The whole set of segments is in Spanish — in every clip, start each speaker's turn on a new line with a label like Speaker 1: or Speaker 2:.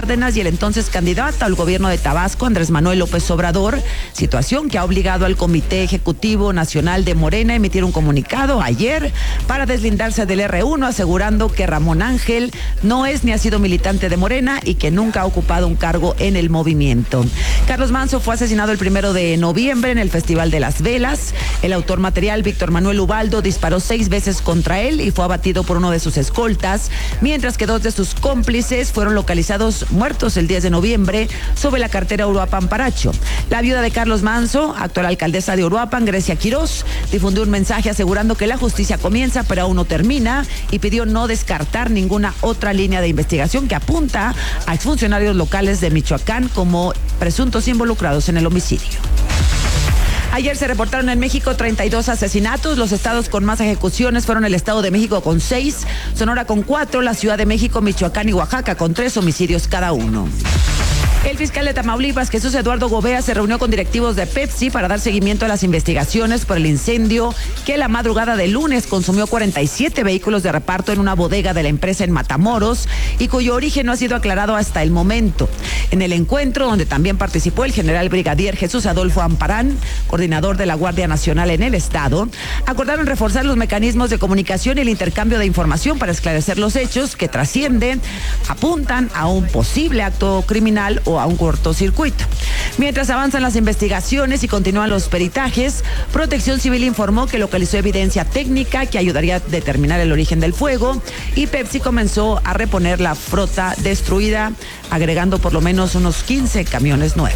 Speaker 1: Cárdenas y el entonces candidato al gobierno de Tabasco, Andrés Manuel López Obrador, situación que ha obligado al Comité Ejecutivo Nacional de Morena a emitir un comunicado ayer para deslindarse del R1, asegurando que Ramón Ángel no es ni ha sido militante de Morena y que nunca ha ocupado un cargo en el movimiento. Carlos Manzo fue asesinado el 1 de noviembre en el Festival de las Velas. El autor material, Víctor Manuel Ubaldo, disparó 6 veces contra él y fue abatido por uno de sus escoltas, mientras que 2 de sus cómplices fueron localizados muertos el 10 de noviembre sobre la carretera Uruapan-Paracho. La viuda de Carlos Manzo, actual alcaldesa de Uruapan, Grecia Quirós, difundió un mensaje asegurando que la justicia comienza pero aún no termina y pidió no descartar ninguna otra línea de investigación que apunta a exfuncionarios locales de Michoacán como presuntos involucrados en el homicidio. Ayer se reportaron en México 32 asesinatos. Los estados con más ejecuciones fueron el Estado de México con 6, Sonora con 4, la Ciudad de México, Michoacán y Oaxaca con 3 homicidios cada uno. El fiscal de Tamaulipas, Jesús Eduardo Gobea, se reunió con directivos de Pepsi para dar seguimiento a las investigaciones por el incendio que la madrugada del lunes consumió 47 vehículos de reparto en una bodega de la empresa en Matamoros y cuyo origen no ha sido aclarado hasta el momento. En el encuentro, donde también participó el general brigadier Jesús Adolfo Amparán, coordinador de la Guardia Nacional en el estado, acordaron reforzar los mecanismos de comunicación y el intercambio de información para esclarecer los hechos que trascienden, apuntan a un posible acto criminal o a un cortocircuito. Mientras avanzan las investigaciones y continúan los peritajes, Protección Civil informó que localizó evidencia técnica que ayudaría a determinar el origen del fuego y Pepsi comenzó a reponer la flota destruida, agregando por lo menos unos 15 camiones nuevos.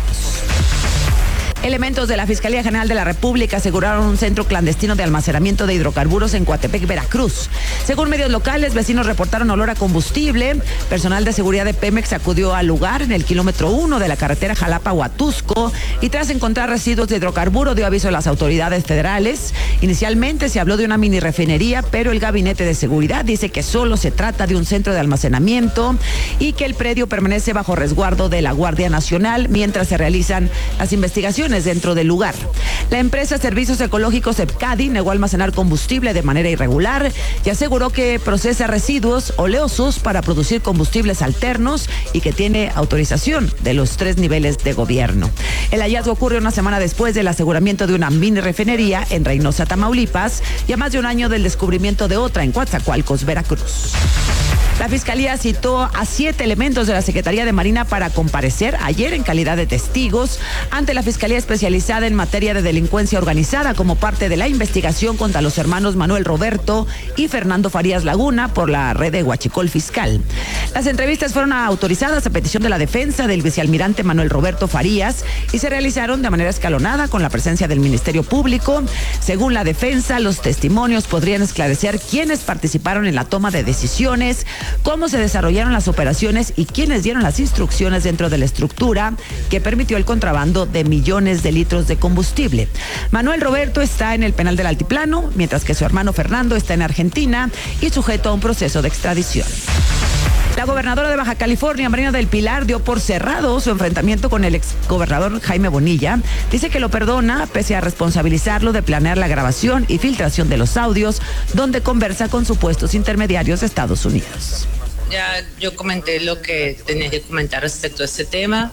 Speaker 1: Elementos de la Fiscalía General de la República aseguraron un centro clandestino de almacenamiento de hidrocarburos en Coatepec, Veracruz. Según medios locales, vecinos reportaron olor a combustible. Personal de seguridad de Pemex acudió al lugar en el kilómetro 1 de la carretera Jalapa-Huatusco y tras encontrar residuos de hidrocarburo dio aviso a las autoridades federales. Inicialmente se habló de una mini refinería, pero el Gabinete de Seguridad dice que solo se trata de un centro de almacenamiento y que el predio permanece bajo resguardo de la Guardia Nacional mientras se realizan las investigaciones dentro del lugar. La empresa Servicios Ecológicos EPCADI negó almacenar combustible de manera irregular y aseguró que procesa residuos oleosos para producir combustibles alternos y que tiene autorización de los 3 niveles de gobierno. El hallazgo ocurre una semana después del aseguramiento de una mini refinería en Reynosa, Tamaulipas, y a más de un año del descubrimiento de otra en Coatzacoalcos, Veracruz. La Fiscalía citó a 7 elementos de la Secretaría de Marina para comparecer ayer en calidad de testigos ante la Fiscalía Especializada en Materia de Delincuencia Organizada como parte de la investigación contra los hermanos Manuel Roberto y Fernando Farías Laguna por la red de Huachicol Fiscal. Las entrevistas fueron autorizadas a petición de la defensa del vicealmirante Manuel Roberto Farías y se realizaron de manera escalonada con la presencia del Ministerio Público. Según la defensa, los testimonios podrían esclarecer quiénes participaron en la toma de decisiones, cómo se desarrollaron las operaciones y quiénes dieron las instrucciones dentro de la estructura que permitió el contrabando de millones de litros de combustible. Manuel Roberto está en el penal del Altiplano, mientras que su hermano Fernando está en Argentina y sujeto a un proceso de extradición. La gobernadora de Baja California, Marina del Pilar, dio por cerrado su enfrentamiento con el exgobernador Jaime Bonilla. Dice que lo perdona, pese a responsabilizarlo de planear la grabación y filtración de los audios, donde conversa con supuestos intermediarios de Estados Unidos.
Speaker 2: Ya yo comenté lo que tenía que comentar respecto a este tema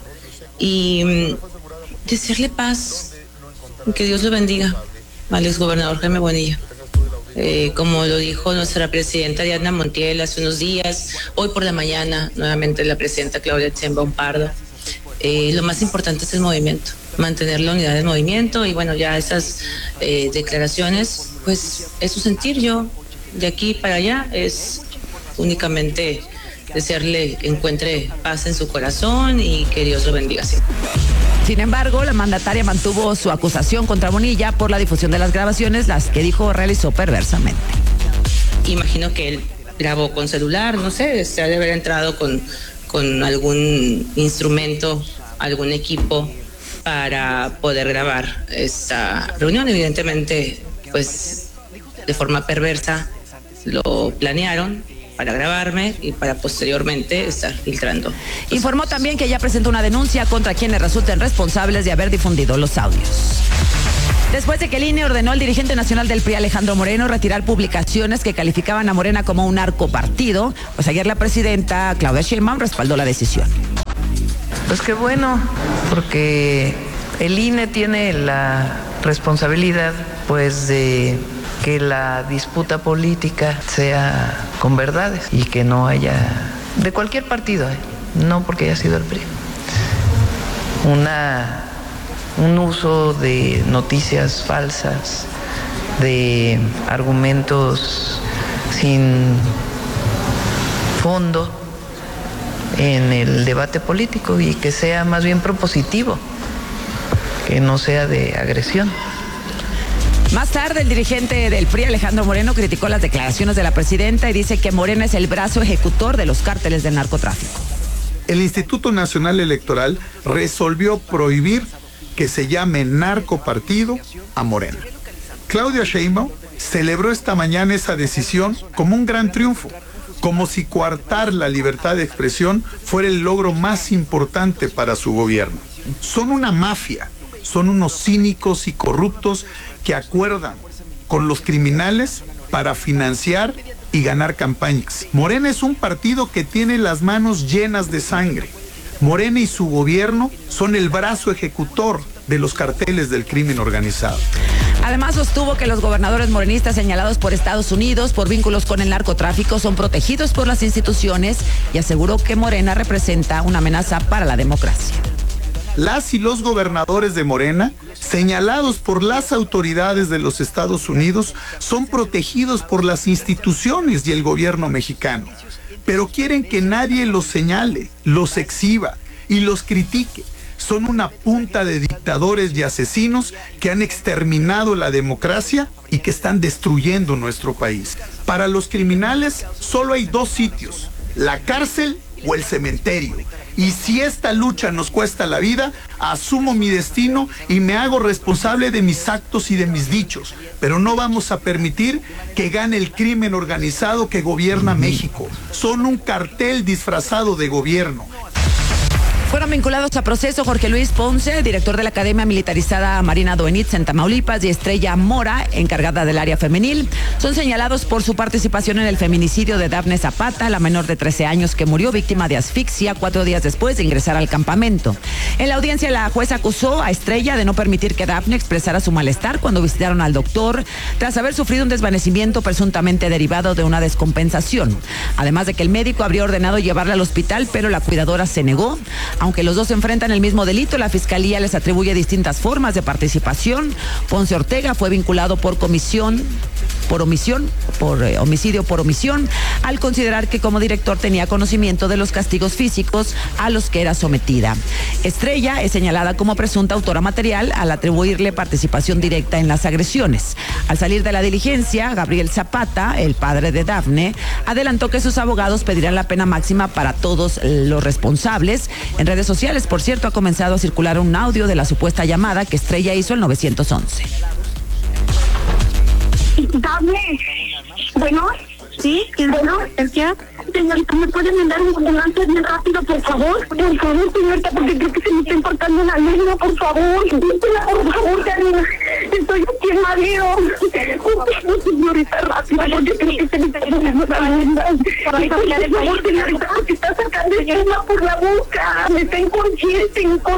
Speaker 2: y desearle paz, que Dios lo bendiga al exgobernador Jaime Bonilla. Como lo dijo nuestra presidenta Diana Montiel hace unos días, hoy por la mañana, nuevamente la presidenta Claudia Sheinbaum Pardo, lo más importante es el movimiento, mantener la unidad del movimiento y bueno, ya esas declaraciones, pues es su sentir. Yo de aquí para allá es únicamente desearle que encuentre paz en su corazón y que Dios lo bendiga siempre.
Speaker 1: Sin embargo, la mandataria mantuvo su acusación contra Bonilla por la difusión de las grabaciones, las que dijo realizó perversamente.
Speaker 2: Imagino que él grabó con celular, no sé, se ha de haber entrado con algún instrumento, algún equipo para poder grabar esta reunión. Evidentemente, pues de forma perversa lo planearon para grabarme y para posteriormente estar filtrando.
Speaker 1: Informó también que ya presentó una denuncia contra quienes resulten responsables de haber difundido los audios. Después de que el INE ordenó al dirigente nacional del PRI, Alejandro Moreno, retirar publicaciones que calificaban a Morena como un narcopartido, pues ayer la presidenta Claudia Sheinbaum respaldó la decisión.
Speaker 3: Pues qué bueno, porque el INE tiene la responsabilidad, pues, de que la disputa política sea con verdades y que no haya, de cualquier partido, no porque haya sido el PRI, un uso de noticias falsas, de argumentos sin fondo en el debate político, y que sea más bien propositivo, que no sea de agresión.
Speaker 1: Más tarde, el dirigente del PRI, Alejandro Moreno, criticó las declaraciones de la presidenta y dice que Morena es el brazo ejecutor de los cárteles del narcotráfico.
Speaker 4: El Instituto Nacional Electoral resolvió prohibir que se llame narcopartido a Morena. Claudia Sheinbaum celebró esta mañana esa decisión como un gran triunfo, como si coartar la libertad de expresión fuera el logro más importante para su gobierno. Son una mafia, son unos cínicos y corruptos que acuerdan con los criminales para financiar y ganar campañas. Morena es un partido que tiene las manos llenas de sangre. Morena y su gobierno son el brazo ejecutor de los carteles del crimen organizado.
Speaker 1: Además, sostuvo que los gobernadores morenistas señalados por Estados Unidos por vínculos con el narcotráfico son protegidos por las instituciones y aseguró que Morena representa una amenaza para la democracia.
Speaker 4: Las y los gobernadores de Morena, señalados por las autoridades de los Estados Unidos, son protegidos por las instituciones y el gobierno mexicano, pero quieren que nadie los señale, los exhiba y los critique. Son una punta de dictadores y asesinos que han exterminado la democracia y que están destruyendo nuestro país. Para los criminales solo hay dos sitios: la cárcel o el cementerio. Y si esta lucha nos cuesta la vida, asumo mi destino y me hago responsable de mis actos y de mis dichos. Pero no vamos a permitir que gane el crimen organizado que gobierna México. Son un cartel disfrazado de gobierno.
Speaker 1: Fueron vinculados a proceso Jorge Luis Ponce, director de la Academia Militarizada Marina Doenitz en Tamaulipas, y Estrella Mora, encargada del área femenil. Son señalados por su participación en el feminicidio de Dafne Zapata, la menor de 13 años que murió víctima de asfixia 4 días después de ingresar al campamento. En la audiencia, la jueza acusó a Estrella de no permitir que Dafne expresara su malestar cuando visitaron al doctor tras haber sufrido un desvanecimiento presuntamente derivado de una descompensación. Además de que el médico habría ordenado llevarla al hospital, pero la cuidadora se negó. Aunque los dos enfrentan el mismo delito, la Fiscalía les atribuye distintas formas de participación. Ponce Ortega fue vinculado por homicidio por omisión, al considerar que como director tenía conocimiento de los castigos físicos a los que era sometida. Estrella es señalada como presunta autora material al atribuirle participación directa en las agresiones. Al salir de la diligencia, Gabriel Zapata, el padre de Dafne, adelantó que sus abogados pedirán la pena máxima para todos los responsables. En redes sociales, por cierto, ha comenzado a circular un audio de la supuesta llamada que Estrella hizo al 911.
Speaker 5: Dame. Bueno, ¿sí? Bueno, ¿ya? Señorita, ¿me puede mandar un ambulancia bien rápido, por favor? Por favor, señorita, porque creo que se me está importando la lengua, por favor. Por favor, Karina. Estoy aquí en Madero. Señorita, rápido, porque creo que se me está importando la lengua. Por favor, señorita, porque está sacando espuma por la boca. Me está inconsciente,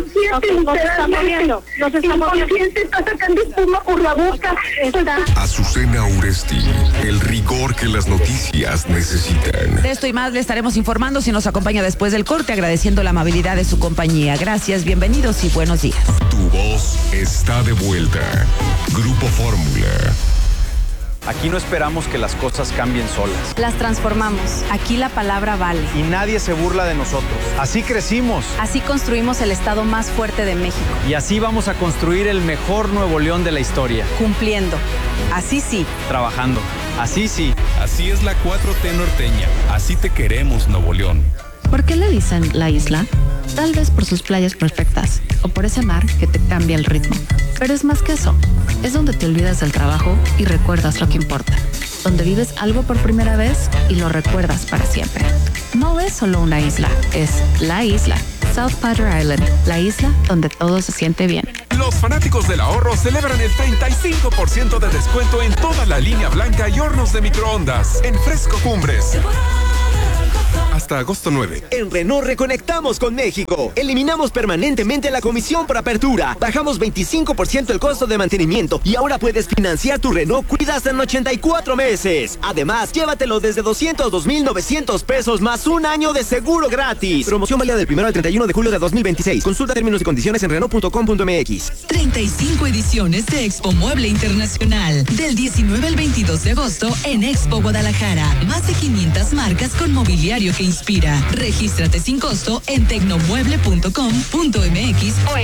Speaker 5: inconsciente, está sacando espuma por la boca.
Speaker 6: Azucena Uresti, el rigor que las noticias necesitan.
Speaker 1: De esto y más le estaremos informando si nos acompaña después del corte, agradeciendo la amabilidad de su compañía. Gracias, bienvenidos y buenos días.
Speaker 6: Tu voz está de vuelta. Grupo Fórmula.
Speaker 7: Aquí no esperamos que las cosas cambien solas.
Speaker 8: Las transformamos. Aquí la palabra vale.
Speaker 7: Y nadie se burla de nosotros. Así crecimos.
Speaker 8: Así construimos el estado más fuerte de México.
Speaker 7: Y así vamos a construir el mejor Nuevo León de la historia.
Speaker 8: Cumpliendo. Así sí.
Speaker 7: Trabajando. Así sí.
Speaker 9: Así es la 4T norteña. Así te queremos, Nuevo León.
Speaker 10: ¿Por qué le dicen la isla? Tal vez por sus playas perfectas o por ese mar que te cambia el ritmo. Pero es más que eso. Es donde te olvidas del trabajo y recuerdas lo que importa. Donde vives algo por primera vez y lo recuerdas para siempre. No es solo una isla, es la isla. South Padre Island, la isla donde todo se siente bien.
Speaker 9: Los fanáticos del ahorro celebran el 35% de descuento en toda la línea blanca y hornos de microondas en Fresco Cumbres. Hasta agosto 9.
Speaker 11: En Renault reconectamos con México. Eliminamos permanentemente la comisión por apertura. Bajamos 25% el costo de mantenimiento y ahora puedes financiar tu Renault Kwid hasta en 84 meses. Además, llévatelo desde 202,900 pesos más un año de seguro gratis. Promoción válida del 1 al 31 de julio de 2026. Consulta términos y condiciones en Renault.com.mx.
Speaker 12: 35 ediciones de Expo Mueble Internacional. Del 19 al 22 de agosto en Expo Guadalajara. Más de 500 marcas con mobiliario que inspira. Regístrate sin costo en tecnomueble.com.mx o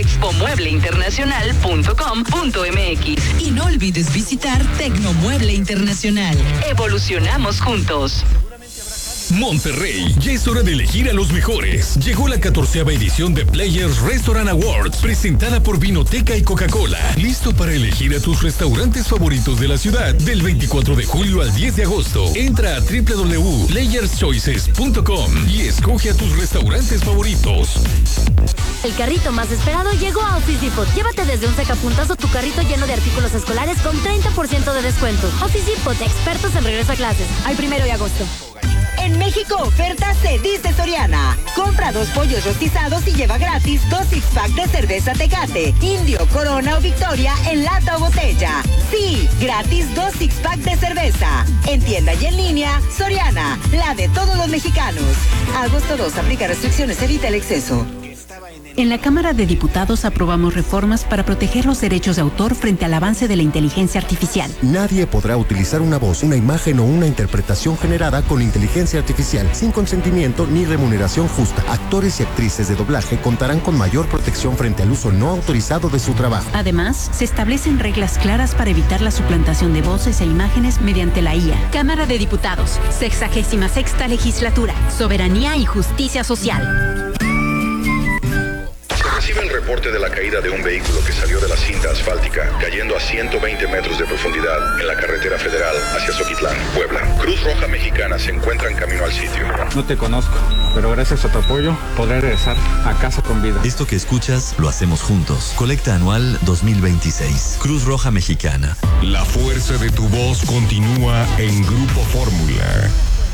Speaker 12: expomuebleinternacional.com.mx. Y no olvides visitar Tecnomueble Internacional. Evolucionamos juntos.
Speaker 13: Monterrey, ya es hora de elegir a los mejores. Llegó la 14ª edición de Players Restaurant Awards, presentada por Vinoteca y Coca-Cola. Listo para elegir a tus restaurantes favoritos de la ciudad. Del 24 de julio al 10 de agosto. Entra a www.playerschoices.com y escoge a tus restaurantes favoritos.
Speaker 14: El carrito más esperado llegó a Office Depot. Llévate desde un sacapuntas o tu carrito lleno de artículos escolares con 30% de descuento. Office Depot, expertos en regreso a clases. Al 1 de agosto.
Speaker 15: En México, oferta se dice Soriana. Compra 2 pollos rostizados y lleva gratis 2 six-pack de cerveza Tecate, Indio, Corona o Victoria en lata o botella. Sí, gratis 2 six-pack de cerveza. En tienda y en línea, Soriana, la de todos los mexicanos. Agosto 2, aplica restricciones, evita el exceso.
Speaker 16: En la Cámara de Diputados aprobamos reformas para proteger los derechos de autor frente al avance de la inteligencia artificial.
Speaker 17: Nadie podrá utilizar una voz, una imagen o una interpretación generada con inteligencia artificial sin consentimiento ni remuneración justa. Actores y actrices de doblaje contarán con mayor protección frente al uso no autorizado de su trabajo.
Speaker 16: Además, se establecen reglas claras para evitar la suplantación de voces e imágenes mediante la IA.
Speaker 14: Cámara de Diputados, 66ª Legislatura, Soberanía y Justicia Social.
Speaker 18: Recibe el reporte de la caída de un vehículo que salió de la cinta asfáltica, cayendo a 120 metros de profundidad en la carretera federal hacia Zoquitlán, Puebla. Cruz Roja Mexicana se encuentra en camino al sitio.
Speaker 19: No te conozco, pero gracias a tu apoyo podré regresar a casa con vida.
Speaker 20: Esto que escuchas lo hacemos juntos. Colecta anual 2026. Cruz Roja Mexicana.
Speaker 6: La fuerza de tu voz continúa en Grupo Fórmula.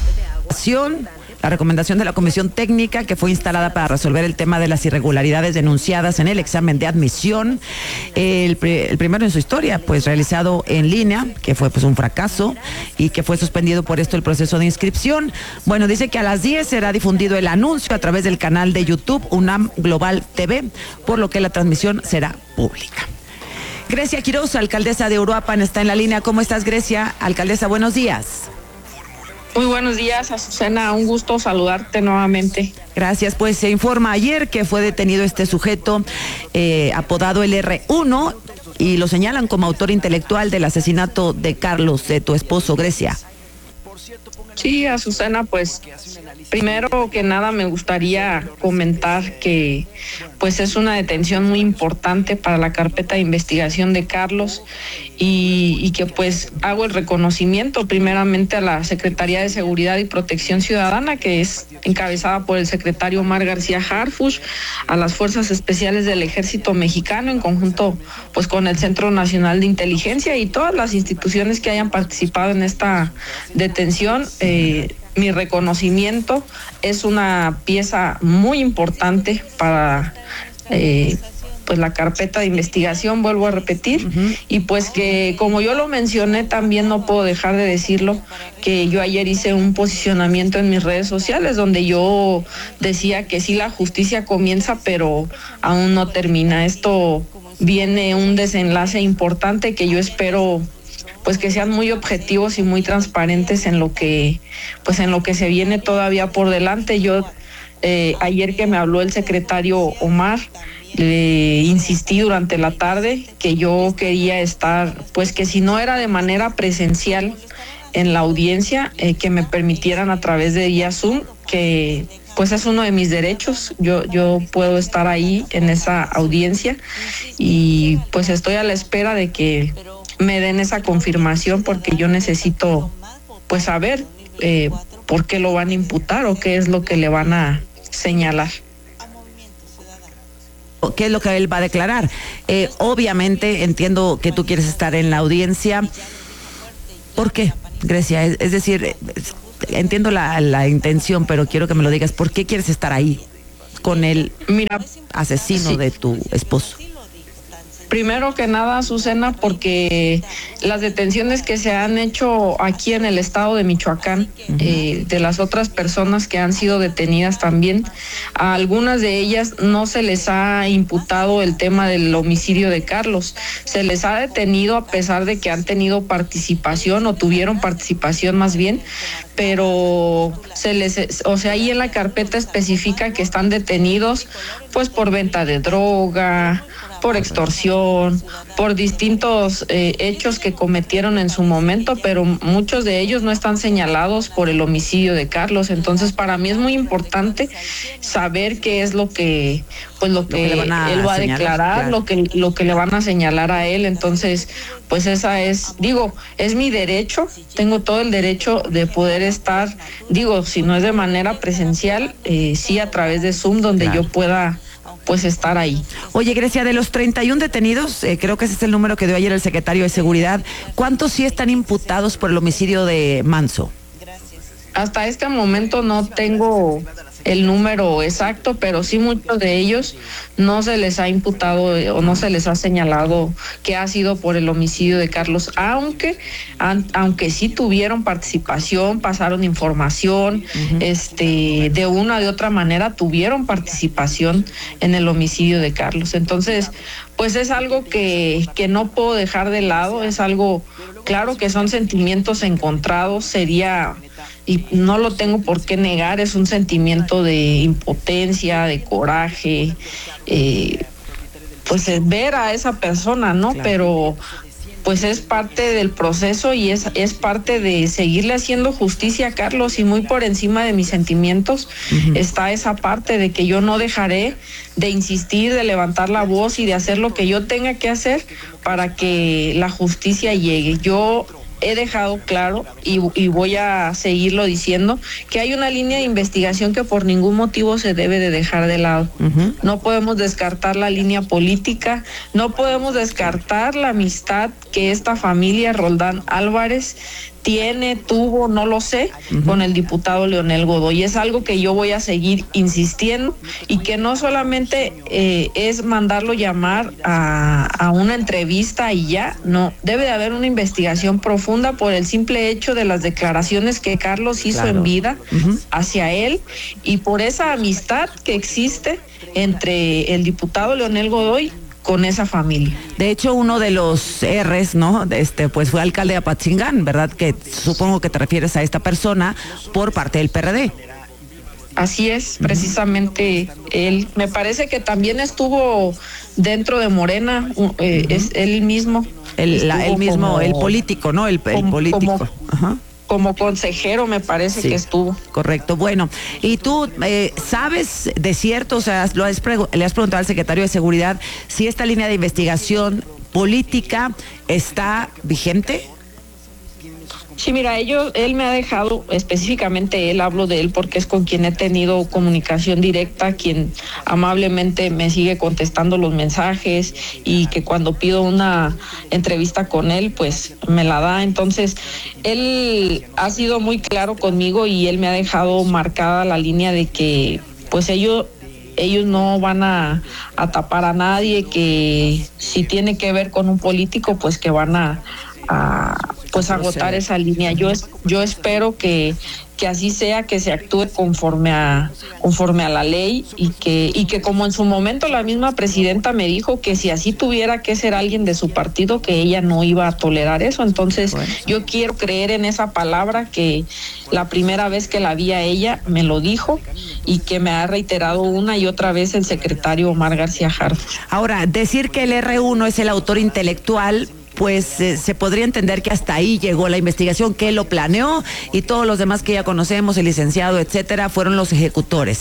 Speaker 1: La recomendación de la Comisión Técnica que fue instalada para resolver el tema de las irregularidades denunciadas en el examen de admisión, el primero en su historia, pues realizado en línea, que fue pues un fracaso y que fue suspendido por esto el proceso de inscripción. Bueno, dice que a las 10 será difundido el anuncio a través del canal de YouTube UNAM Global TV, por lo que la transmisión será pública. Grecia Quiroz, alcaldesa de Uruapan, está en la línea. ¿Cómo estás, Grecia? Alcaldesa, buenos días.
Speaker 21: Muy buenos días, Azucena, un gusto saludarte nuevamente.
Speaker 1: Gracias, pues se informa ayer que fue detenido este sujeto apodado el R1 y lo señalan como autor intelectual del asesinato de Carlos, de tu esposo, Grecia.
Speaker 21: Sí, Azucena, pues primero que nada me gustaría comentar que pues es una detención muy importante para la carpeta de investigación de Carlos y que pues hago el reconocimiento primeramente a la Secretaría de Seguridad y Protección Ciudadana, que es encabezada por el secretario Omar García Harfuch, a las Fuerzas Especiales del Ejército Mexicano en conjunto pues con el Centro Nacional de Inteligencia y todas las instituciones que hayan participado en esta detención. Mi reconocimiento, es una pieza muy importante para pues la carpeta de investigación, vuelvo a repetir, y pues que como yo lo mencioné también no puedo dejar de decirlo, que yo ayer hice un posicionamiento en mis redes sociales donde yo decía que sí, la justicia comienza pero aún no termina. Esto viene un desenlace importante que yo espero pues que sean muy objetivos y muy transparentes en lo que se viene todavía por delante. Yo ayer que me habló el secretario Omar, le insistí durante la tarde que yo quería estar, pues que si no era de manera presencial en la audiencia, que me permitieran a través de vía Zoom, que pues es uno de mis derechos. Yo puedo estar ahí en esa audiencia y pues estoy a la espera de que me den esa confirmación, porque yo necesito pues saber por qué lo van a imputar o qué es lo que le van a señalar.
Speaker 1: ¿Qué es lo que él va a declarar? Obviamente entiendo que tú quieres estar en la audiencia. ¿Por qué, Grecia? Es decir, entiendo la intención, pero quiero que me lo digas. ¿Por qué quieres estar ahí con el asesino de tu esposo?
Speaker 21: Primero que nada, Azucena, porque las detenciones que se han hecho aquí en el estado de Michoacán, de las otras personas que han sido detenidas también, a algunas de ellas no se les ha imputado el tema del homicidio de Carlos. Se les ha detenido a pesar de que han tenido participación o tuvieron participación más bien, pero ahí en la carpeta especifica que están detenidos pues por venta de droga, por extorsión, por distintos hechos que cometieron en su momento, pero muchos de ellos no están señalados por el homicidio de Carlos. Entonces, para mí es muy importante saber qué es lo que él va a declarar, claro. lo que le van a señalar a él. Entonces, pues esa es mi derecho, tengo todo el derecho de poder estar, si no es de manera presencial, sí a través de Zoom, donde yo pueda pues estar ahí.
Speaker 1: Oye, Grecia, de los 31 detenidos, creo que ese es el número que dio ayer el secretario de Seguridad, ¿cuántos sí están imputados por el homicidio de Manso?
Speaker 21: Hasta este momento no tengo el número exacto, pero sí muchos de ellos no se les ha imputado o no se les ha señalado que ha sido por el homicidio de Carlos, aunque sí tuvieron participación, pasaron información, de una de otra manera tuvieron participación en el homicidio de Carlos. Entonces, pues es algo que no puedo dejar de lado, es algo, claro que son sentimientos encontrados, y no lo tengo por qué negar, es un sentimiento de impotencia, de coraje, pues es ver a esa persona, ¿no? Claro. Pero pues es parte del proceso y es parte de seguirle haciendo justicia a Carlos, y muy por encima de mis sentimientos está esa parte de que yo no dejaré de insistir, de levantar la voz y de hacer lo que yo tenga que hacer para que la justicia llegue. Yo he dejado claro y voy a seguirlo diciendo que hay una línea de investigación que por ningún motivo se debe de dejar de lado. No podemos descartar la línea política, no podemos descartar la amistad que esta familia Roldán Álvarez tuvo, no lo sé, con el diputado Leonel Godoy. Es algo que yo voy a seguir insistiendo, y que no solamente es mandarlo llamar a una entrevista y ya, no, debe de haber una investigación profunda por el simple hecho de las declaraciones que Carlos hizo en vida hacia él, y por esa amistad que existe entre el diputado Leonel Godoy con esa familia.
Speaker 1: De hecho, uno de los R's, ¿no? Pues fue alcalde de Apatzingán, ¿verdad? Que supongo que te refieres a esta persona por parte del PRD.
Speaker 21: Así es, precisamente él. Me parece que también estuvo dentro de Morena, es él mismo. El
Speaker 1: político, ¿no? El político.
Speaker 21: Como consejero, me parece que estuvo.
Speaker 1: Correcto. Bueno, y tú sabes de cierto, o sea, le has preguntado al secretario de Seguridad si esta línea de investigación política está vigente.
Speaker 21: Sí, mira, él me ha dejado, específicamente hablo de él porque es con quien he tenido comunicación directa, quien amablemente me sigue contestando los mensajes, y que cuando pido una entrevista con él, pues me la da. Entonces, él ha sido muy claro conmigo y él me ha dejado marcada la línea de que pues ellos no van a tapar a nadie, que si tiene que ver con un político, pues que van a agotar esa línea. Yo espero que así sea, que se actúe conforme a la ley, y que como en su momento la misma presidenta me dijo que si así tuviera que ser alguien de su partido, que ella no iba a tolerar eso. Entonces, yo quiero creer en esa palabra, que la primera vez que la vi a ella me lo dijo, y que me ha reiterado una y otra vez el secretario Omar García Harfuch.
Speaker 1: Ahora, decir que el R1 es el autor intelectual, pues se podría entender que hasta ahí llegó la investigación, que él lo planeó, y todos los demás que ya conocemos, el licenciado, etcétera, fueron los ejecutores.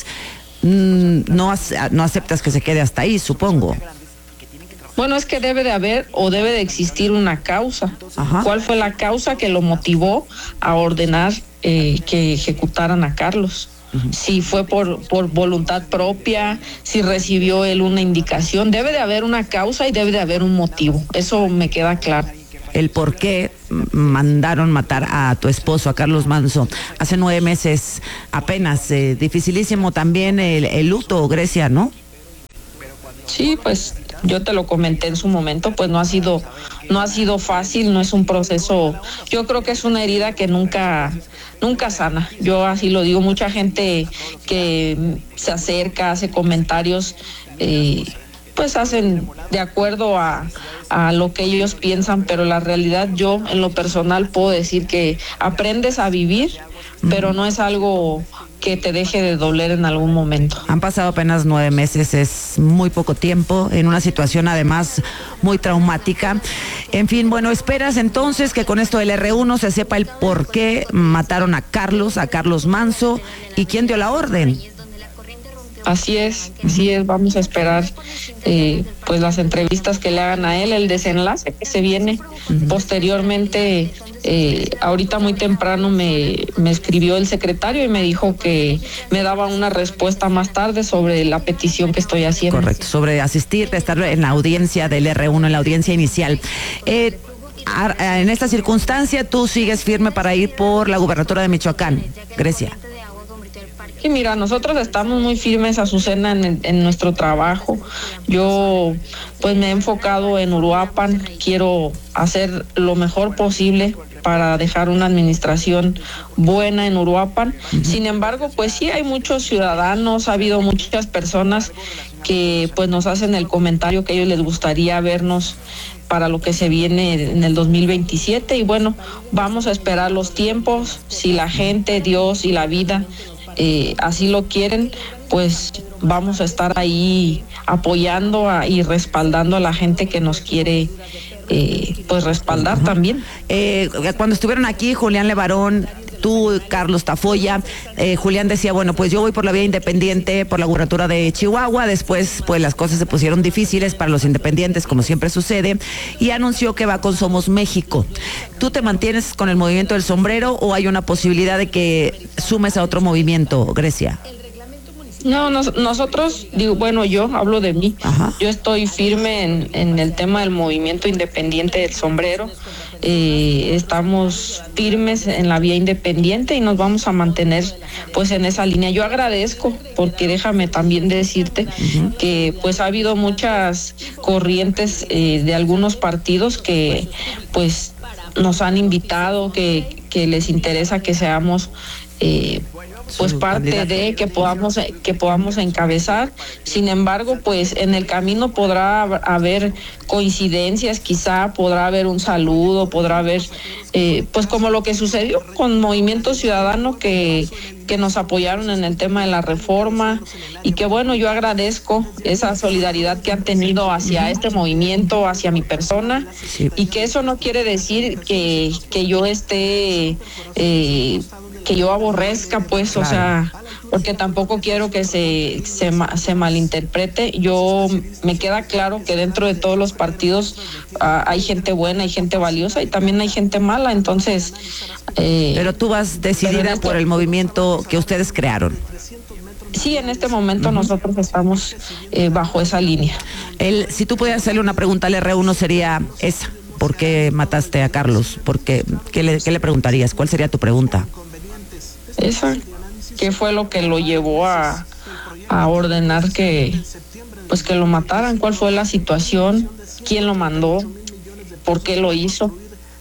Speaker 1: No aceptas que se quede hasta ahí, supongo.
Speaker 21: Bueno, es que debe de existir una causa. ¿Cuál fue la causa que lo motivó a ordenar que ejecutaran a Carlos? Si fue por voluntad propia, si recibió él una indicación, debe de haber una causa y debe de haber un motivo. Eso me queda claro.
Speaker 1: el por qué mandaron matar a tu esposo, a Carlos Manso, hace 9 meses apenas. Dificilísimo también el luto, Grecia, ¿no?
Speaker 21: Sí, pues yo te lo comenté en su momento, pues no ha sido fácil, no es un proceso, yo creo que es una herida que nunca sana. Yo así lo digo, mucha gente que se acerca, hace comentarios, pues hacen de acuerdo a lo que ellos piensan, pero la realidad, yo en lo personal puedo decir que aprendes a vivir, pero no es algo que te deje de doler en algún momento.
Speaker 1: Han pasado apenas 9 meses, es muy poco tiempo, en una situación además muy traumática. En fin, bueno, esperas entonces que con esto del R1 se sepa el por qué mataron a Carlos Manso y quién dio la orden.
Speaker 21: Así es, vamos a esperar pues las entrevistas que le hagan a él, el desenlace que se viene. Posteriormente, ahorita muy temprano me escribió el secretario y me dijo que me daba una respuesta más tarde sobre la petición que estoy haciendo.
Speaker 1: Correcto, sobre asistir, estar en la audiencia del R1, en la audiencia inicial. En esta circunstancia, tú sigues firme para ir por la gubernatura de Michoacán, Grecia.
Speaker 21: Sí, mira, nosotros estamos muy firmes, Azucena, en nuestro trabajo. Yo pues me he enfocado en Uruapan, quiero hacer lo mejor posible para dejar una administración buena en Uruapan. Sin embargo, pues sí hay muchos ciudadanos, ha habido muchas personas que pues nos hacen el comentario que a ellos les gustaría vernos para lo que se viene en el 2027 y bueno, vamos a esperar los tiempos, si la gente, Dios y la vida así lo quieren, pues vamos a estar ahí apoyando y respaldando a la gente que nos quiere pues respaldar también.
Speaker 1: Cuando estuvieron aquí Julián Levarón, tú, Carlos Tafoya, Julián decía, bueno, pues yo voy por la vía independiente, por la gubernatura de Chihuahua, después pues las cosas se pusieron difíciles para los independientes, como siempre sucede, y anunció que va con Somos México. ¿Tú te mantienes con el movimiento del sombrero o hay una posibilidad de que sumes a otro movimiento, Grecia?
Speaker 21: No, nosotros, digo, bueno, yo hablo de mí. Ajá. Yo estoy firme en el tema del movimiento independiente del sombrero. Estamos firmes en la vía independiente y nos vamos a mantener pues en esa línea. Yo agradezco porque déjame también decirte que pues ha habido muchas corrientes de algunos partidos que pues nos han invitado, que les interesa que seamos pues parte de que podamos encabezar. Sin embargo, pues en el camino podrá haber coincidencias, quizá podrá haber un saludo, podrá haber pues como lo que sucedió con Movimiento Ciudadano que nos apoyaron en el tema de la reforma y que bueno, yo agradezco esa solidaridad que han tenido hacia este movimiento, hacia mi persona, y que eso no quiere decir que yo esté que yo aborrezca, pues, claro. O sea, porque tampoco quiero que se malinterprete. Yo me queda claro que dentro de todos los partidos hay gente buena, hay gente valiosa y también hay gente mala, entonces...
Speaker 1: pero tú vas decidida por el movimiento que ustedes crearon.
Speaker 21: Sí, en este momento nosotros estamos bajo esa línea.
Speaker 1: Si tú pudieras hacerle una pregunta al R1 sería esa. ¿Por qué mataste a Carlos? ¿Qué le preguntarías? ¿Cuál sería tu pregunta?
Speaker 21: Esa, ¿qué fue lo que lo llevó a ordenar que lo mataran? ¿Cuál fue la situación? ¿Quién lo mandó? ¿Por qué lo hizo?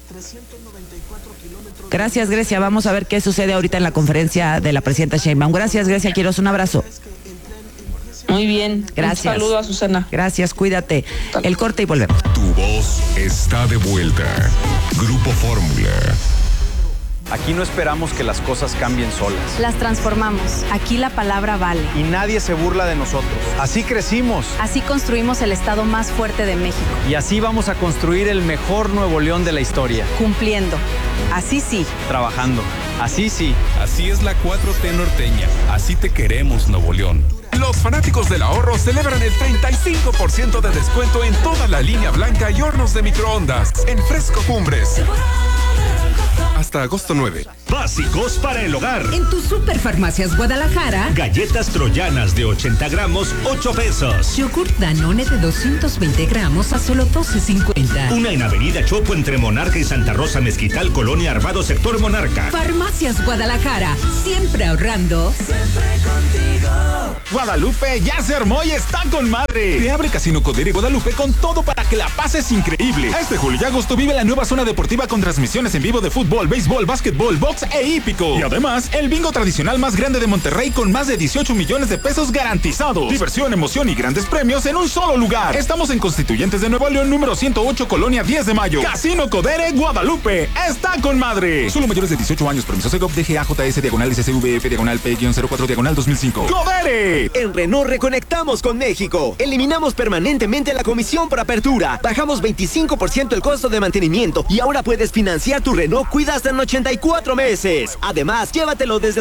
Speaker 1: Gracias, Grecia. Vamos a ver qué sucede ahorita en la conferencia de la presidenta Sheinbaum. Gracias, Grecia Quiroz. Un abrazo.
Speaker 21: Muy bien.
Speaker 1: Gracias.
Speaker 21: Un saludo a Azucena.
Speaker 1: Gracias, cuídate. El corte y volvemos.
Speaker 6: Tu voz está de vuelta. Grupo Fórmula.
Speaker 7: Aquí no esperamos que las cosas cambien solas.
Speaker 8: Las transformamos. Aquí la palabra vale.
Speaker 7: Y nadie se burla de nosotros. Así crecimos.
Speaker 8: Así construimos el estado más fuerte de México.
Speaker 7: Y así vamos a construir el mejor Nuevo León de la historia.
Speaker 8: Cumpliendo. Así sí.
Speaker 7: Trabajando. Así sí.
Speaker 9: Así es la 4T norteña. Así te queremos, Nuevo León. Los fanáticos del ahorro celebran el 35% de descuento en toda la línea blanca y hornos de microondas. En Fresco Cumbres. Hasta agosto 9.
Speaker 2: Básicos para el hogar.
Speaker 22: En tu Superfarmacias Guadalajara.
Speaker 2: Galletas troyanas de 80 gramos, 8 pesos.
Speaker 22: Yogurt Danone de 220 gramos a solo 12.50.
Speaker 2: Una en Avenida Chopo entre Monarca y Santa Rosa Mezquital, Colonia Arvado, sector Monarca.
Speaker 22: Farmacias Guadalajara. Siempre ahorrando.
Speaker 23: Siempre contigo.
Speaker 24: Guadalupe ya se armó y está con madre. Te abre Casino Codere Guadalupe con todo para que la pases increíble. Este julio y agosto vive la nueva zona deportiva con transmisiones en vivo de fútbol, béisbol, básquetbol, box e hípico. Y además, el bingo tradicional más grande de Monterrey con más de 18 millones de pesos garantizados. Diversión, emoción y grandes premios en un solo lugar. Estamos en Constituyentes de Nuevo León, número 108, Colonia 10 de Mayo. Casino Codere Guadalupe. Está con madre. Solo mayores de 18 años. Permiso Segov, DGAJS, diagonal ICCVF, diagonal P-04, diagonal 2005. ¡Codere!
Speaker 11: En Renault reconectamos con México. Eliminamos permanentemente la comisión por apertura. Bajamos 25% el costo de mantenimiento y ahora puedes financiar tu Renault Kwid hasta en 84 meses. Además, llévatelo desde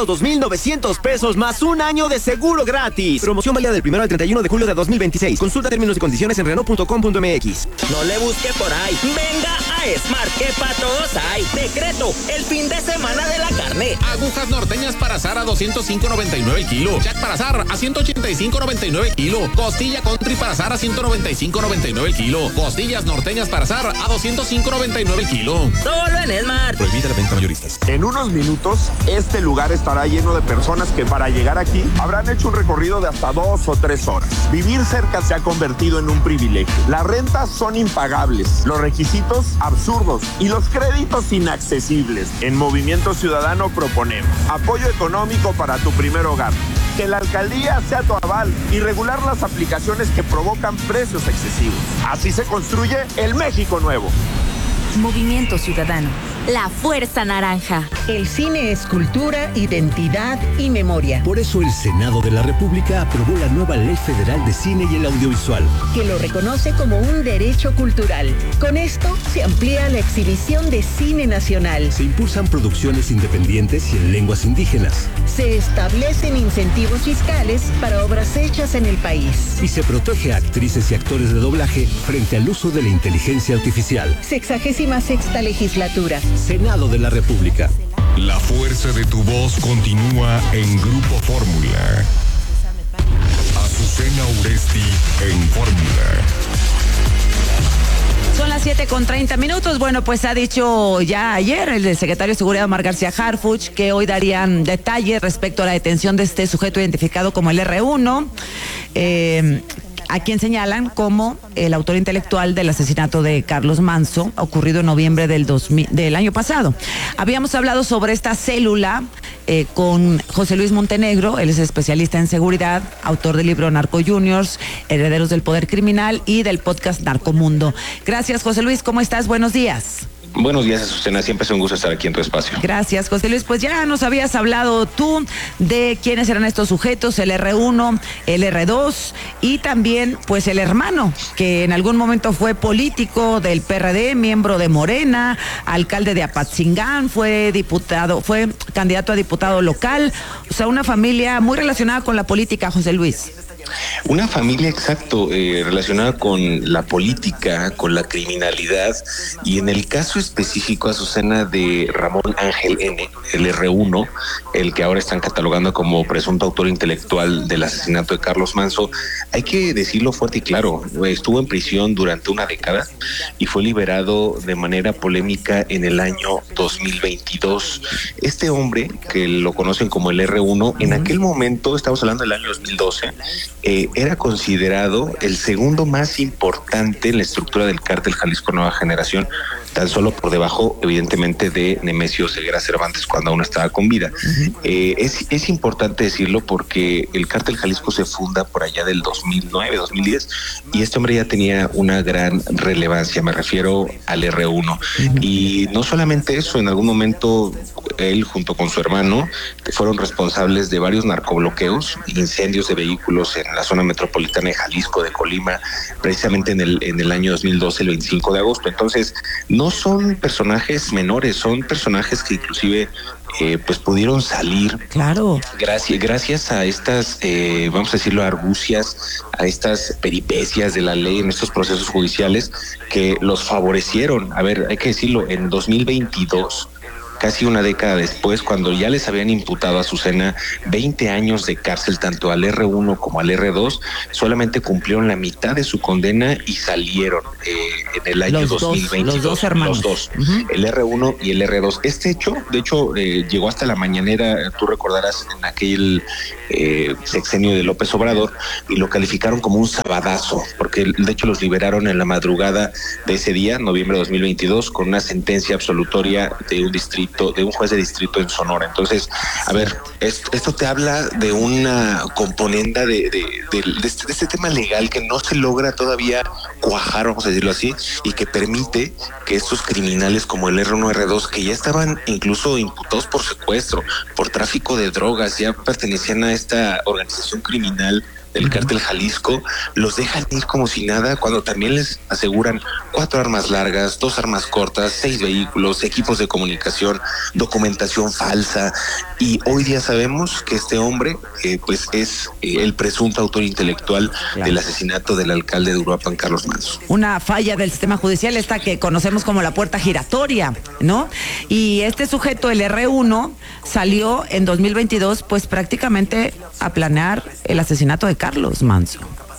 Speaker 11: 202,900 pesos más un año de seguro gratis. Promoción válida del 1 al 31 de julio de 2026. Consulta términos y condiciones en Renault.com.mx.
Speaker 25: No le busque por ahí. Venga a Smart, que para todos hay. Decreto, el fin de semana de la carne.
Speaker 26: Agujas norteñas para asar a 205.99 el kilo. Jack para asar a 185.99 el kilo. Costilla country para asar a 195.99 el kilo. Costillas norteñas para asar a 205.99 el kilo.
Speaker 25: Solo en Smart.
Speaker 26: Prohibida la venta mayoristas.
Speaker 27: En unos minutos, este lugar estará lleno de personas que para llegar aquí habrán hecho un recorrido de hasta 2 o 3 horas. Vivir cerca se ha convertido en un privilegio. Las rentas son impagables, los requisitos absurdos y los créditos inaccesibles. En Movimiento Ciudadano proponemos apoyo económico para tu primer hogar, que la alcaldía sea tu aval y regular las aplicaciones que provocan precios excesivos. Así se construye el México nuevo.
Speaker 14: Movimiento Ciudadano. La Fuerza Naranja.
Speaker 22: El cine es cultura, identidad y memoria.
Speaker 2: Por eso el Senado de la República aprobó la nueva Ley Federal de Cine y el Audiovisual,
Speaker 22: que lo reconoce como un derecho cultural. Con esto se amplía la exhibición de cine nacional.
Speaker 2: Se impulsan producciones independientes y en lenguas indígenas.
Speaker 22: Se establecen incentivos fiscales para obras hechas en el país.
Speaker 2: Y se protege a actrices y actores de doblaje frente al uso de la inteligencia artificial.
Speaker 22: 66ª legislatura.
Speaker 2: Senado de la República.
Speaker 6: La fuerza de tu voz continúa en Grupo Fórmula. Azucena Uresti en Fórmula.
Speaker 1: Son las 7:30. Bueno, pues ha dicho ya ayer el secretario de Seguridad, Omar García Harfuch, que hoy darían detalles respecto a la detención de este sujeto identificado como el R1, a quien señalan como el autor intelectual del asesinato de Carlos Manzo, ocurrido en noviembre del año pasado. Habíamos hablado sobre esta célula con José Luis Montenegro. Él es especialista en seguridad, autor del libro Narco Juniors, Herederos del Poder Criminal y del podcast Narcomundo. Gracias, José Luis. ¿Cómo estás? Buenos días.
Speaker 28: Buenos días, Azucena. Siempre es un gusto estar aquí en tu espacio.
Speaker 1: Gracias, José Luis. Pues ya nos habías hablado tú de quiénes eran estos sujetos, el R1, el R2 y también pues el hermano, que en algún momento fue político del PRD, miembro de Morena, alcalde de Apatzingán, fue candidato a diputado local. O sea, una familia muy relacionada con la política, José Luis.
Speaker 28: Una familia, exacto, relacionada con la política, con la criminalidad, y en el caso específico, Azucena, de Ramón Ángel N., el R1, el que ahora están catalogando como presunto autor intelectual del asesinato de Carlos Manzo. Hay que decirlo fuerte y claro, estuvo en prisión durante una década y fue liberado de manera polémica en el año 2022. Este hombre, que lo conocen como el R1, en aquel momento, estamos hablando del año 2012, era considerado el segundo más importante en la estructura del cártel Jalisco Nueva Generación, tan solo por debajo, evidentemente, de Nemesio Ceguera Cervantes cuando aún estaba con vida. Es importante decirlo porque el cártel Jalisco se funda por allá del 2009, 2010, y este hombre ya tenía una gran relevancia, me refiero al R1. Y no solamente eso, en algún momento él junto con su hermano fueron responsables de varios narcobloqueos, incendios de vehículos en la zona metropolitana de Jalisco, de Colima, precisamente en el año 2012, el 25 de agosto. Entonces, no son personajes menores, son personajes que inclusive pues pudieron salir.
Speaker 1: Claro.
Speaker 28: Gracias a estas, vamos a decirlo, argucias, a estas peripecias de la ley en estos procesos judiciales que los favorecieron. A ver, hay que decirlo, en 2022 casi una década después, cuando ya les habían imputado a Azucena 20 años de cárcel, tanto al R1 como al R2, solamente cumplieron la mitad de su condena y salieron en el año 2022.
Speaker 1: Los dos hermanos.
Speaker 28: Los dos, el R1 y el R2. Este hecho, de hecho, llegó hasta la mañanera, tú recordarás, en aquel sexenio de López Obrador, y lo calificaron como un sabadazo, porque de hecho los liberaron en la madrugada de ese día, noviembre de 2022, con una sentencia absolutoria de un juez de distrito en Sonora. Entonces, a ver, esto te habla de una componenda de este tema legal que no se logra todavía cuajar, vamos a decirlo así, y que permite que estos criminales como el R1, R2, que ya estaban incluso imputados por secuestro, por tráfico de drogas, ya pertenecían a esta organización criminal del cártel Jalisco, los dejan ir como si nada, cuando también les aseguran 4 armas largas, 2 armas cortas, 6 vehículos, equipos de comunicación, documentación falsa, y hoy día sabemos que este hombre pues es el presunto autor intelectual del asesinato del alcalde de Uruapan, Carlos Manso.
Speaker 1: Una falla del sistema judicial, esta que conocemos como la puerta giratoria, ¿no? Y este sujeto, el R1, salió en 2022 pues prácticamente a planear el asesinato de Carlos Manso.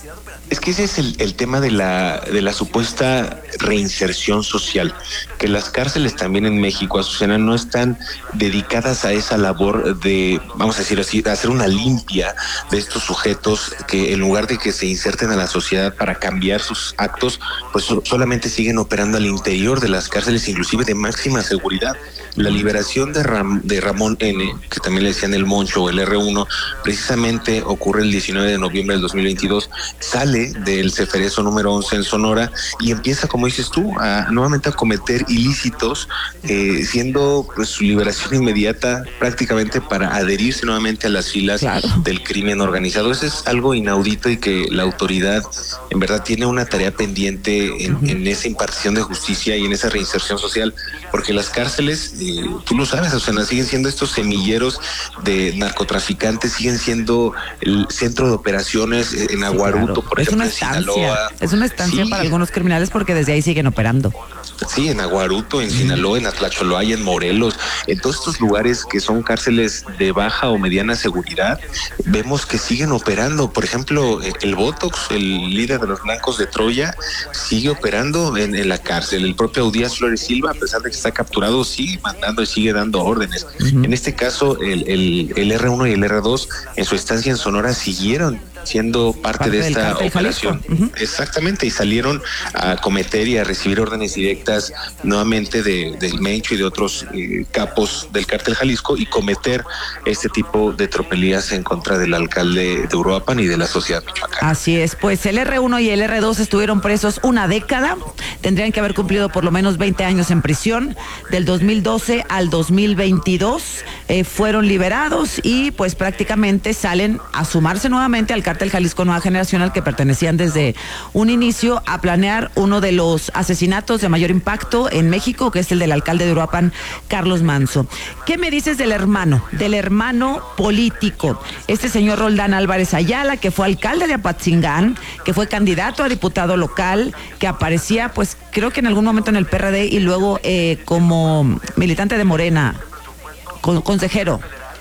Speaker 28: Es que ese es el tema de la supuesta reinserción social, que las cárceles también en México, Azucena, no están dedicadas a esa labor de, vamos a decir así, de hacer una limpia de estos sujetos que en lugar de que se inserten a la sociedad para cambiar sus actos, pues solamente siguen operando al interior de las cárceles, inclusive de máxima seguridad. La liberación de Ramón N., que también le decían el Moncho o el R1, precisamente ocurre el 19 de noviembre del 2022, sale del Ceferezo número 11 en Sonora y empieza, como dices tú, nuevamente a cometer ilícitos, siendo pues su liberación inmediata prácticamente para adherirse nuevamente a las filas del crimen organizado. Eso es algo inaudito y que la autoridad en verdad tiene una tarea pendiente en esa impartición de justicia y en esa reinserción social, porque las cárceles, tú lo sabes, o sea, siguen siendo estos semilleros de narcotraficantes, siguen siendo el centro de operaciones en Aguaruto, por ejemplo, en Sinaloa.
Speaker 1: Es una estancia para algunos criminales porque desde ahí siguen operando.
Speaker 28: Sí, en Aguaruto, en Sinaloa, en Atlacholoaya, en Morelos, en todos estos lugares que son cárceles de baja o mediana seguridad, vemos que siguen operando. Por ejemplo, el Botox, el líder de los Blancos de Troya, sigue operando en la cárcel. El propio Díaz Flores Silva, a pesar de que está capturado, sigue mandando y sigue dando órdenes. En este caso, el R1 y el R2, en su estancia en Sonora, siguieron siendo parte de esta operación. Exactamente, y salieron a cometer y a recibir órdenes directas nuevamente del Mencho y de otros capos del cártel Jalisco y cometer este tipo de tropelías en contra del alcalde de Uruapan y de la sociedad michoacana.
Speaker 1: Así es, pues el R1 y el R2 estuvieron presos una década, tendrían que haber cumplido por lo menos 20 años en prisión, del 2012 al 2022 fueron liberados y pues prácticamente salen a sumarse nuevamente al cártel Jalisco Nueva Generación, al que pertenecían desde un inicio, a planear uno de los asesinatos de mayor impacto en México, que es el del alcalde de Uruapan, Carlos Manso. ¿Qué me dices del hermano político? Este señor Roldán Álvarez Ayala, que fue alcalde de Apatzingán, que fue candidato a diputado local, que aparecía, pues creo que en algún momento en el PRD y luego como militante de Morena, consejero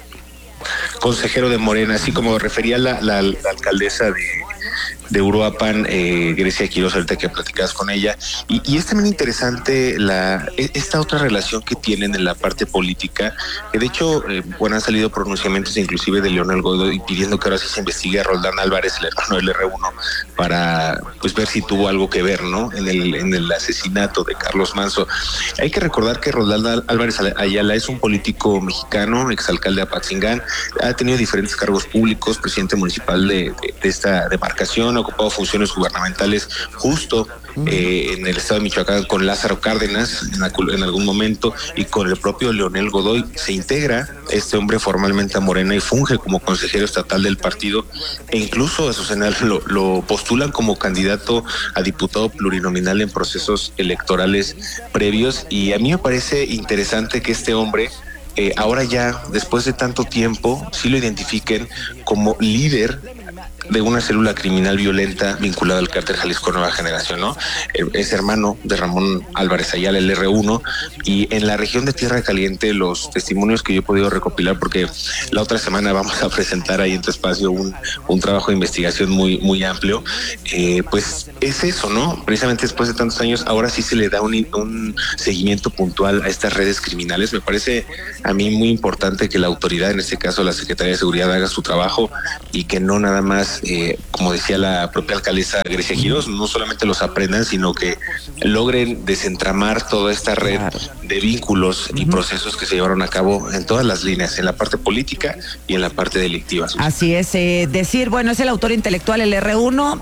Speaker 1: de Morena, así como refería la alcaldesa de Uruapan, Grecia Quiroz, ahorita que platicabas con ella, y es también interesante esta otra relación que tienen en la parte política, que de hecho, han salido pronunciamientos inclusive de Leonel Godoy pidiendo que ahora sí se investigue a Roldán Álvarez, el hermano del R1, para pues ver si tuvo algo que ver, ¿no?, en el asesinato de Carlos Manso. Hay que recordar que Roldán Álvarez Ayala es un político mexicano, exalcalde de Apatzingán, ha tenido diferentes cargos públicos, presidente municipal de esta demarcación, ha ocupado funciones gubernamentales justo en el estado de Michoacán con Lázaro Cárdenas en algún momento y con el propio Leonel Godoy. Se integra este hombre formalmente a Morena y funge como consejero estatal del partido, e incluso a Azucena lo postulan como candidato a diputado plurinominal en procesos electorales previos, y a mí me parece interesante que este hombre ahora ya, después de tanto tiempo, sí lo identifiquen como líder
Speaker 28: de una célula criminal violenta vinculada al cártel Jalisco Nueva Generación, ¿no? Es hermano de Ramón Álvarez Ayala, el R1, y en la región de Tierra Caliente, los testimonios que yo he podido recopilar, porque la otra semana vamos a presentar ahí en tu espacio un trabajo de investigación muy amplio, pues es eso, ¿no? Precisamente después de tantos años, ahora sí se le da un seguimiento puntual a estas redes criminales. Me parece a mí muy importante que la autoridad, en este caso la Secretaría de Seguridad, haga su trabajo y que no nada más, como decía la propia alcaldesa Grecia Quirós, no solamente los aprendan, sino que logren desentramar toda esta red de vínculos y procesos que se llevaron a cabo en todas las líneas, en la parte política y en la parte delictiva.
Speaker 1: Así es, decir, bueno, es el autor intelectual, el R1,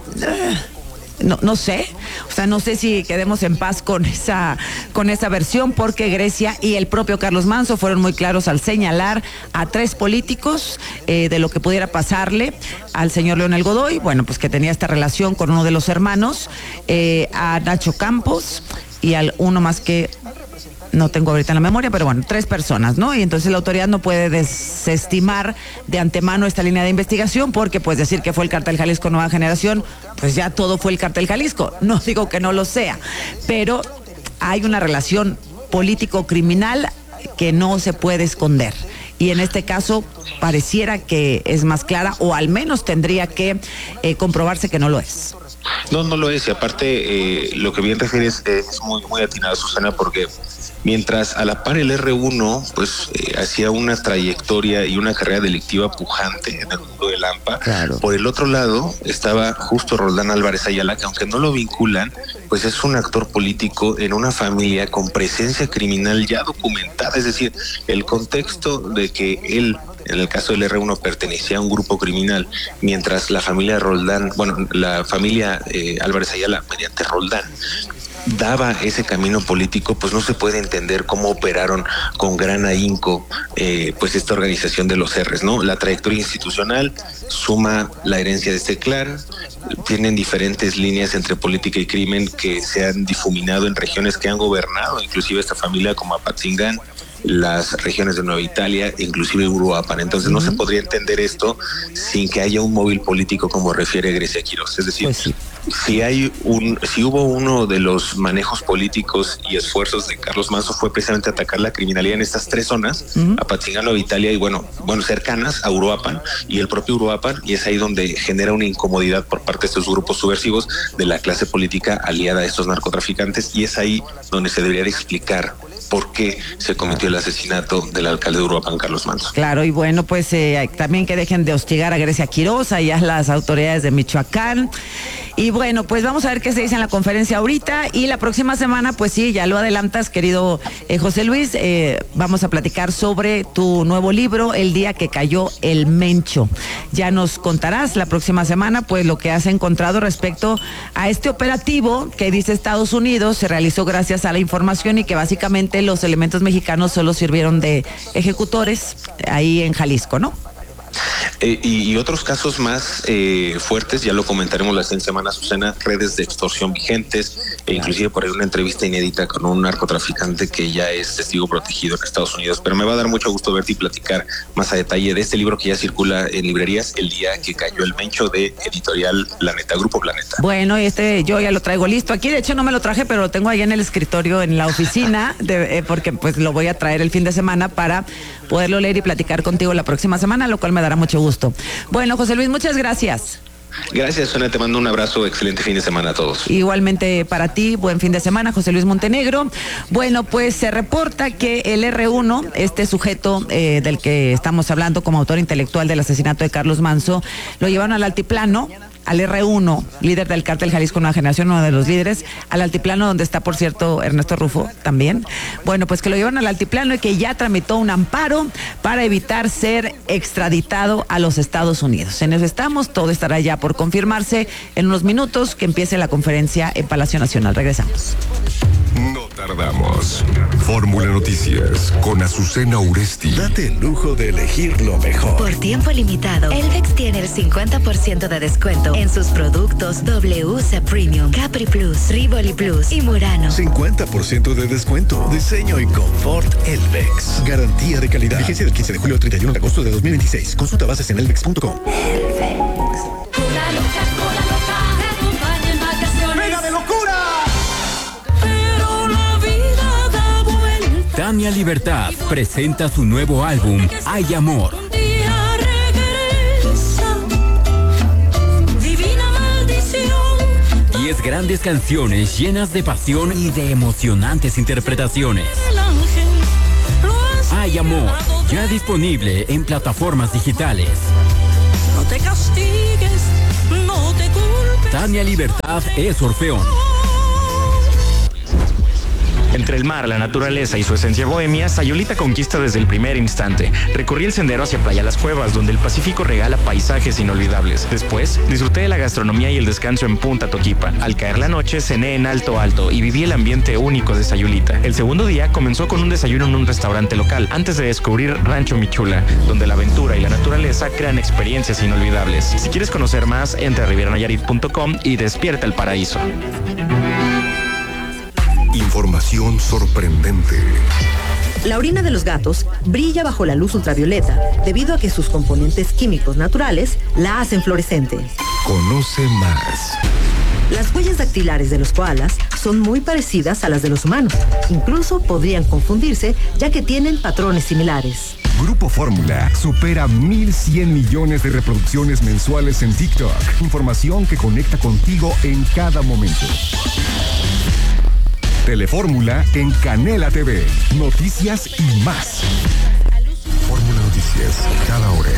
Speaker 1: no sé, o sea, no sé si quedemos en paz con esa versión, porque Grecia y el propio Carlos Manso fueron muy claros al señalar a 3 políticos de lo que pudiera pasarle al señor Leonel Godoy, bueno, pues que tenía esta relación con uno de los hermanos, a Nacho Campos y al uno más que no tengo ahorita en la memoria, pero bueno, 3 personas, ¿no? Y entonces la autoridad no puede desestimar de antemano esta línea de investigación, porque pues decir que fue el cártel Jalisco Nueva Generación, pues ya todo fue el cártel Jalisco. No digo que no lo sea, pero hay una relación político-criminal que no se puede esconder. Y en este caso pareciera que es más clara, o al menos tendría que comprobarse que no lo es.
Speaker 28: No lo es, y aparte lo que bien refieres es muy atinado, Susana, porque mientras a la par el R1 pues hacía una trayectoria y una carrera delictiva pujante en el mundo del AMPA, claro. Por el otro lado estaba justo Roldán Álvarez Ayala, que aunque no lo vinculan, pues es un actor político en una familia con presencia criminal ya documentada, es decir, el contexto de que él, en el caso del R1, pertenecía a un grupo criminal, mientras la familia Roldán, la familia Álvarez Ayala, mediante Roldán, daba ese camino político, pues no se puede entender cómo operaron con gran ahínco pues esta organización de los R's, ¿no? La trayectoria institucional suma la herencia de este clan, tienen diferentes líneas entre política y crimen que se han difuminado en regiones que han gobernado, inclusive esta familia como Apatzingán, las regiones de Nueva Italia, inclusive Uruapan. Entonces no se podría entender esto sin que haya un móvil político, como refiere Grecia Quirós. Es decir, pues si hubo uno de los manejos políticos y esfuerzos de Carlos Manso, fue precisamente atacar la criminalidad en estas 3 zonas, Apatzingán, Nueva Italia y bueno, cercanas a Uruapan y el propio Uruapan, y es ahí donde genera una incomodidad por parte de estos grupos subversivos de la clase política aliada a estos narcotraficantes, y es ahí donde se debería de explicar por qué se cometió el asesinato del alcalde de Uruapan, Carlos Manso.
Speaker 1: Claro, y bueno, pues también que dejen de hostigar a Grecia Quirós, allá las autoridades de Michoacán. Y bueno, pues vamos a ver qué se dice en la conferencia ahorita, y la próxima semana, pues sí, ya lo adelantas, querido José Luis, vamos a platicar sobre tu nuevo libro, El día que cayó el Mencho. Ya nos contarás la próxima semana, pues lo que has encontrado respecto a este operativo que dice Estados Unidos se realizó gracias a la información, y que básicamente los elementos mexicanos solo sirvieron de ejecutores ahí en Jalisco, ¿no?
Speaker 28: Y otros casos más fuertes, ya lo comentaremos la siguiente semana, Susana, redes de extorsión vigentes, e inclusive por ahí una entrevista inédita con un narcotraficante que ya es testigo protegido en Estados Unidos. Pero me va a dar mucho gusto verte y platicar más a detalle de este libro que ya circula en librerías, El día que cayó el Mencho, de Editorial Planeta, Grupo Planeta.
Speaker 1: Bueno, y yo ya lo traigo listo aquí, de hecho no me lo traje, pero lo tengo ahí en el escritorio, en la oficina, porque pues lo voy a traer el fin de semana para poderlo leer y platicar contigo la próxima semana, lo cual me dará mucho gusto. Bueno, José Luis, muchas gracias.
Speaker 28: Gracias, Sonia, te mando un abrazo, excelente fin de semana a todos.
Speaker 1: Igualmente para ti, buen fin de semana, José Luis Montenegro. Bueno, pues se reporta que el R1, este sujeto del que estamos hablando como autor intelectual del asesinato de Carlos Manso, lo llevaron al altiplano, al R1, líder del cártel Jalisco Nueva Generación, uno de los líderes, al altiplano donde está, por cierto, Ernesto Rufo también. Bueno, pues que lo llevan al altiplano y que ya tramitó un amparo para evitar ser extraditado a los Estados Unidos. En eso estamos, todo estará ya por confirmarse en unos minutos que empiece la conferencia en Palacio Nacional. Regresamos.
Speaker 6: No tardamos. Fórmula Noticias con Azucena Uresti.
Speaker 3: Date el lujo de elegir lo mejor.
Speaker 4: Por tiempo limitado, Elvex tiene el 50% de descuento en sus productos WC Premium, Capri Plus, Rivoli Plus y Murano.
Speaker 3: 50% de descuento. Diseño y confort Elvex. Garantía de calidad. Vigencia del 15 de julio al 31 de agosto de 2026. Consulta bases en elvex.com.
Speaker 4: Elvex.
Speaker 5: Tania Libertad presenta su nuevo álbum, Hay Amor. 10 grandes canciones llenas de pasión y de emocionantes interpretaciones. Hay Amor, ya disponible en plataformas digitales.
Speaker 10: No te castigues, no te culpes.
Speaker 5: Tania Libertad es Orfeón.
Speaker 12: Entre el mar, la naturaleza y su esencia bohemia, Sayulita conquista desde el primer instante. Recorrí el sendero hacia Playa Las Cuevas, donde el Pacífico regala paisajes inolvidables. Después, disfruté de la gastronomía y el descanso en Punta Toquipa. Al caer la noche, cené en Alto Alto y viví el ambiente único de Sayulita. El segundo día comenzó con un desayuno en un restaurante local, antes de descubrir Rancho Michula, donde la aventura y la naturaleza crean experiencias inolvidables. Si quieres conocer más, entra a rivieranayarit.com y despierta el paraíso.
Speaker 6: Información sorprendente.
Speaker 13: La orina de los gatos brilla bajo la luz ultravioleta debido a que sus componentes químicos naturales la hacen fluorescente.
Speaker 6: Conoce más.
Speaker 13: Las huellas dactilares de los koalas son muy parecidas a las de los humanos. Incluso podrían confundirse ya que tienen patrones similares.
Speaker 15: Grupo Fórmula supera 1.100 millones de reproducciones mensuales en TikTok. Información que conecta contigo en cada momento. Telefórmula en Canela TV. Noticias y más.
Speaker 6: Fórmula Noticias, cada hora.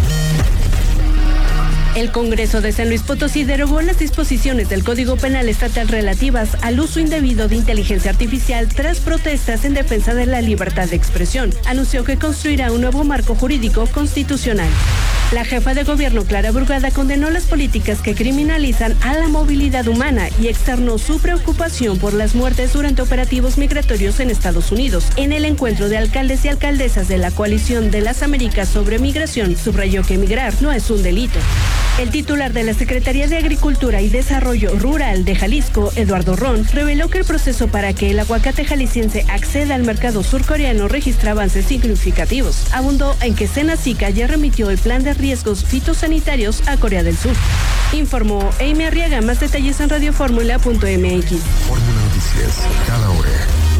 Speaker 16: El Congreso de San Luis Potosí derogó las disposiciones del Código Penal Estatal relativas al uso indebido de inteligencia artificial tras protestas en defensa de la libertad de expresión. Anunció que construirá un nuevo marco jurídico constitucional. La jefa de gobierno, Clara Brugada, condenó las políticas que criminalizan a la movilidad humana y externó su preocupación por las muertes durante operativos migratorios en Estados Unidos. En el encuentro de alcaldes y alcaldesas de la Coalición de las Américas sobre Migración, subrayó que migrar no es un delito. El titular de la Secretaría de Agricultura y Desarrollo Rural de Jalisco, Eduardo Ron, reveló que el proceso para que el aguacate jalisciense acceda al mercado surcoreano registra avances significativos. Abundó en que Senacica ya remitió el plan de riesgos fitosanitarios a Corea del Sur. Informó Amy Arriaga. Más detalles en radioformula.mx.
Speaker 6: Fórmula Noticias, cada hora.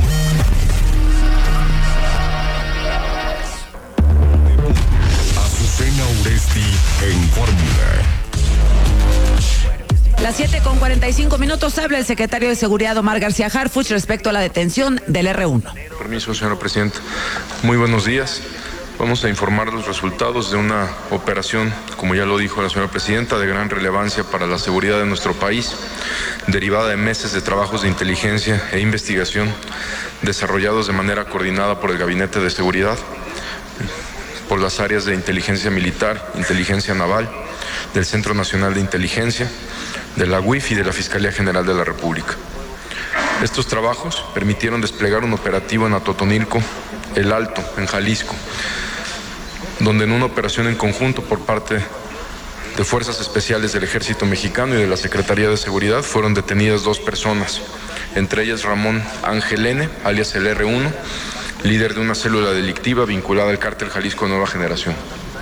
Speaker 6: Azucena Uresti en Fórmula.
Speaker 1: Las 7:45 habla el secretario de Seguridad Omar García Harfuch respecto a la detención del R1.
Speaker 17: Permiso, señora presidenta. Muy buenos días. Vamos a informar los resultados de una operación, como ya lo dijo la señora presidenta, de gran relevancia para la seguridad de nuestro país, derivada de meses de trabajos de inteligencia e investigación desarrollados de manera coordinada por el Gabinete de Seguridad, por las áreas de inteligencia militar, inteligencia naval, del Centro Nacional de Inteligencia, de la UIF y de la Fiscalía General de la República. Estos trabajos permitieron desplegar un operativo en Atotonilco, El Alto, en Jalisco, donde en una operación en conjunto por parte de Fuerzas Especiales del Ejército Mexicano y de la Secretaría de Seguridad fueron detenidas 2 personas, entre ellas Ramón Ángel N., alias el R1, líder de una célula delictiva vinculada al cártel Jalisco Nueva Generación.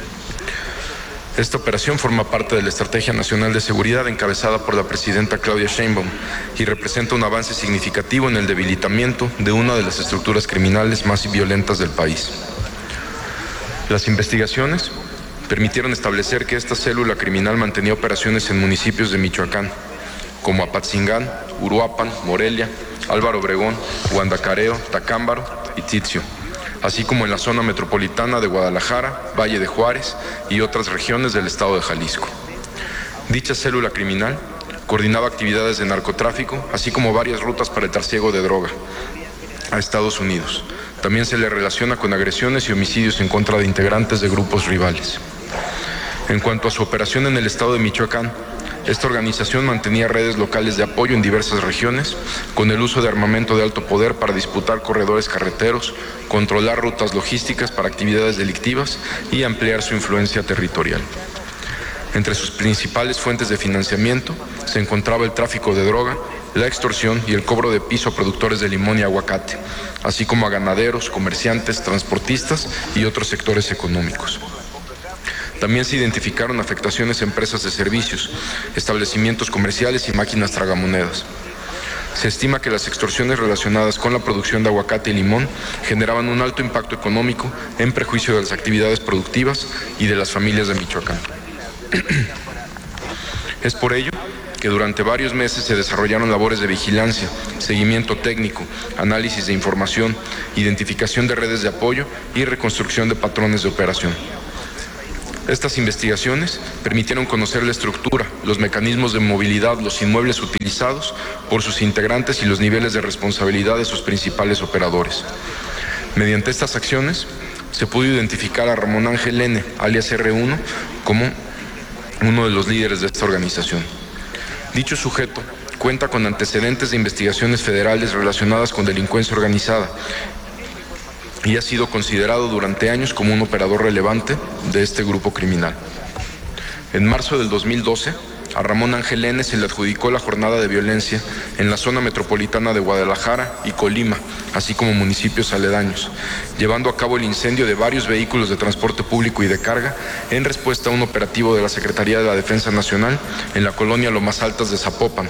Speaker 17: Esta operación forma parte de la Estrategia Nacional de Seguridad encabezada por la presidenta Claudia Sheinbaum y representa un avance significativo en el debilitamiento de una de las estructuras criminales más violentas del país. Las investigaciones permitieron establecer que esta célula criminal mantenía operaciones en municipios de Michoacán, como Apatzingán, Uruapan, Morelia, Álvaro Obregón, Guandacareo, Tacámbaro y Tizio, así como en la zona metropolitana de Guadalajara, Valle de Juárez y otras regiones del estado de Jalisco. Dicha célula criminal coordinaba actividades de narcotráfico, así como varias rutas para el trasiego de droga a Estados Unidos. También se le relaciona con agresiones y homicidios en contra de integrantes de grupos rivales. En cuanto a su operación en el estado de Michoacán, esta organización mantenía redes locales de apoyo en diversas regiones, con el uso de armamento de alto poder para disputar corredores carreteros, controlar rutas logísticas para actividades delictivas y ampliar su influencia territorial. Entre sus principales fuentes de financiamiento se encontraba el tráfico de droga, la extorsión y el cobro de piso a productores de limón y aguacate, así como a ganaderos, comerciantes, transportistas y otros sectores económicos. También se identificaron afectaciones a empresas de servicios, establecimientos comerciales y máquinas tragamonedas. Se estima que las extorsiones relacionadas con la producción de aguacate y limón generaban un alto impacto económico en prejuicio de las actividades productivas y de las familias de Michoacán. Es por ello que durante varios meses se desarrollaron labores de vigilancia, seguimiento técnico, análisis de información, identificación de redes de apoyo y reconstrucción de patrones de operación. Estas investigaciones permitieron conocer la estructura, los mecanismos de movilidad, los inmuebles utilizados por sus integrantes y los niveles de responsabilidad de sus principales operadores. Mediante estas acciones se pudo identificar a Ramón Ángel N., alias R1, como uno de los líderes de esta organización. Dicho sujeto cuenta con antecedentes de investigaciones federales relacionadas con delincuencia organizada y ha sido considerado durante años como un operador relevante de este grupo criminal. En marzo del 2012, a Ramón Ángel N. se le adjudicó la jornada de violencia en la zona metropolitana de Guadalajara y Colima, así como municipios aledaños, llevando a cabo el incendio de varios vehículos de transporte público y de carga en respuesta a un operativo de la Secretaría de la Defensa Nacional en la colonia Lomas Altas de Zapopan,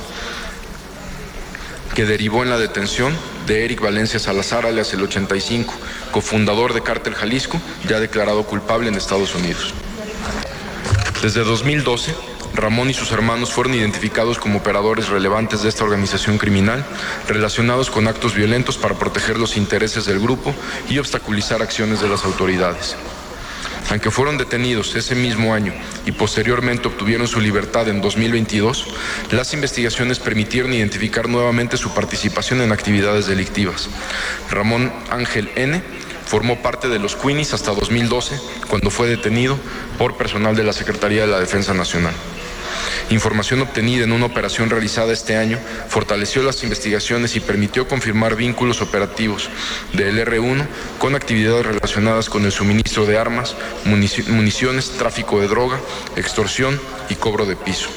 Speaker 17: que derivó en la detención de Eric Valencia Salazar, alias el 85, cofundador de Cártel Jalisco, ya declarado culpable en Estados Unidos. Desde 2012, Ramón y sus hermanos fueron identificados como operadores relevantes de esta organización criminal, relacionados con actos violentos para proteger los intereses del grupo y obstaculizar acciones de las autoridades. Aunque fueron detenidos ese mismo año y posteriormente obtuvieron su libertad en 2022, las investigaciones permitieron identificar nuevamente su participación en actividades delictivas. Ramón Ángel N. formó parte de los Queenies hasta 2012, cuando fue detenido por personal de la Secretaría de la Defensa Nacional. Información obtenida en una operación realizada este año fortaleció las investigaciones y permitió confirmar vínculos operativos del R1 con actividades relacionadas con el suministro de armas, municiones, tráfico de droga, extorsión y cobro de piso.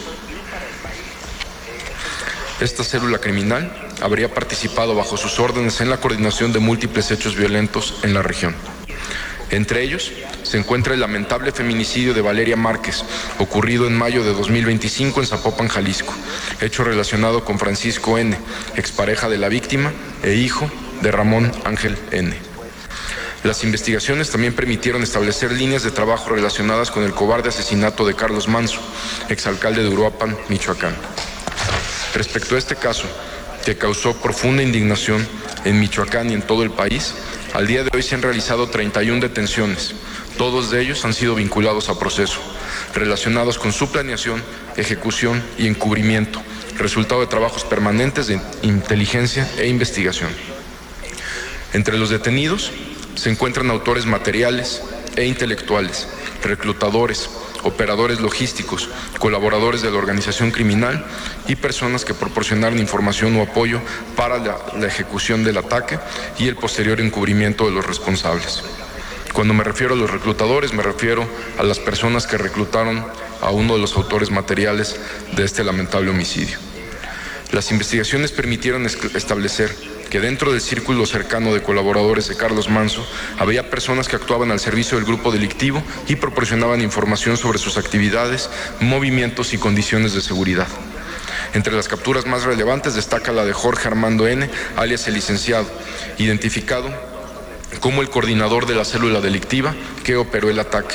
Speaker 17: Esta célula criminal habría participado bajo sus órdenes en la coordinación de múltiples hechos violentos en la región. Entre ellos se encuentra el lamentable feminicidio de Valeria Márquez, ocurrido en mayo de 2025 en Zapopan, Jalisco, hecho relacionado con Francisco N., expareja de la víctima e hijo de Ramón Ángel N. Las investigaciones también permitieron establecer líneas de trabajo relacionadas con el cobarde asesinato de Carlos Manso, exalcalde de Uruapan, Michoacán. Respecto a este caso, que causó profunda indignación en Michoacán y en todo el país, al día de hoy se han realizado 31 detenciones. Todos de ellos han sido vinculados a proceso, relacionados con su planeación, ejecución y encubrimiento, resultado de trabajos permanentes de inteligencia e investigación. Entre los detenidos se encuentran autores materiales e intelectuales, reclutadores, operadores logísticos, colaboradores de la organización criminal y personas que proporcionaron información o apoyo para la ejecución del ataque y el posterior encubrimiento de los responsables. Cuando me refiero a los reclutadores, me refiero a las personas que reclutaron a uno de los autores materiales de este lamentable homicidio. Las investigaciones permitieron establecer que dentro del círculo cercano de colaboradores de Carlos Manso había personas que actuaban al servicio del grupo delictivo y proporcionaban información sobre sus actividades, movimientos y condiciones de seguridad. Entre las capturas más relevantes destaca la de Jorge Armando N., alias el licenciado, identificado como el coordinador de la célula delictiva que operó el ataque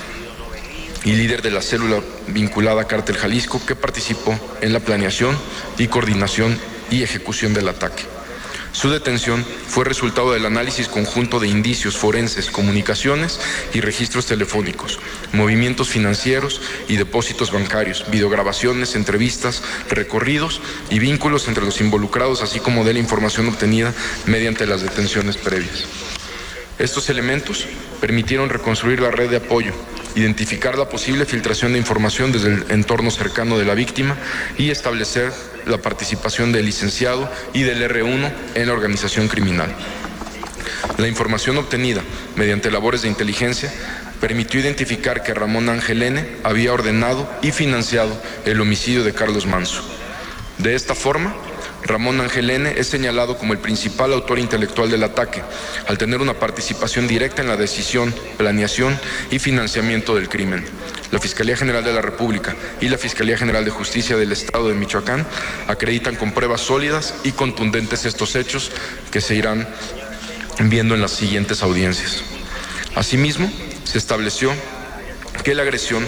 Speaker 17: y líder de la célula vinculada a Cártel Jalisco que participó en la planeación y coordinación y ejecución del ataque. Su detención fue resultado del análisis conjunto de indicios forenses, comunicaciones y registros telefónicos, movimientos financieros y depósitos bancarios, videograbaciones, entrevistas, recorridos y vínculos entre los involucrados, así como de la información obtenida mediante las detenciones previas. Estos elementos permitieron reconstruir la red de apoyo, identificar la posible filtración de información desde el entorno cercano de la víctima y establecer la participación del licenciado y del R1 en la organización criminal. La información obtenida mediante labores de inteligencia permitió identificar que Ramón Ángel N. había ordenado y financiado el homicidio de Carlos Manso. De esta forma, Ramón Ángel N. es señalado como el principal autor intelectual del ataque, al tener una participación directa en la decisión, planeación y financiamiento del crimen. La Fiscalía General de la República y la Fiscalía General de Justicia del Estado de Michoacán acreditan con pruebas sólidas y contundentes estos hechos que se irán viendo en las siguientes audiencias. Asimismo, se estableció que la agresión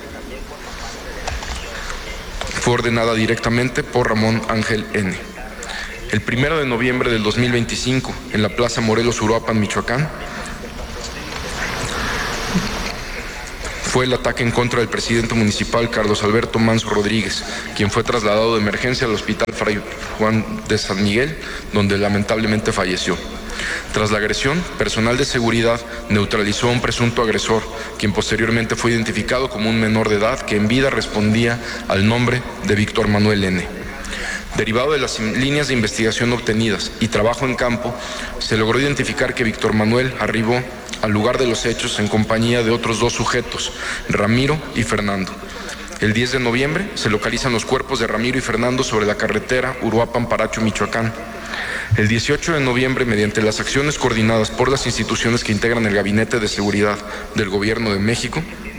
Speaker 17: fue ordenada directamente por Ramón Ángel N. El 1 de noviembre del 2025, en la Plaza Morelos, Uruapan, Michoacán, fue el ataque en contra del presidente municipal Carlos Alberto Manso Rodríguez, quien fue trasladado de emergencia al Hospital Fray Juan de San Miguel, donde lamentablemente falleció. Tras la agresión, personal de seguridad neutralizó a un presunto agresor, quien posteriormente fue identificado como un menor de edad que en vida respondía al nombre de Víctor Manuel N. Derivado de las líneas de investigación obtenidas y trabajo en campo, se logró identificar que Víctor Manuel arribó al lugar de los hechos en compañía de otros 2 sujetos, Ramiro y Fernando. El 10 de noviembre se localizan los cuerpos de Ramiro y Fernando sobre la carretera Uruapan-Paracho, Michoacán. El 18 de noviembre, mediante las acciones coordinadas por las instituciones que integran el Gabinete de Seguridad del Gobierno de México,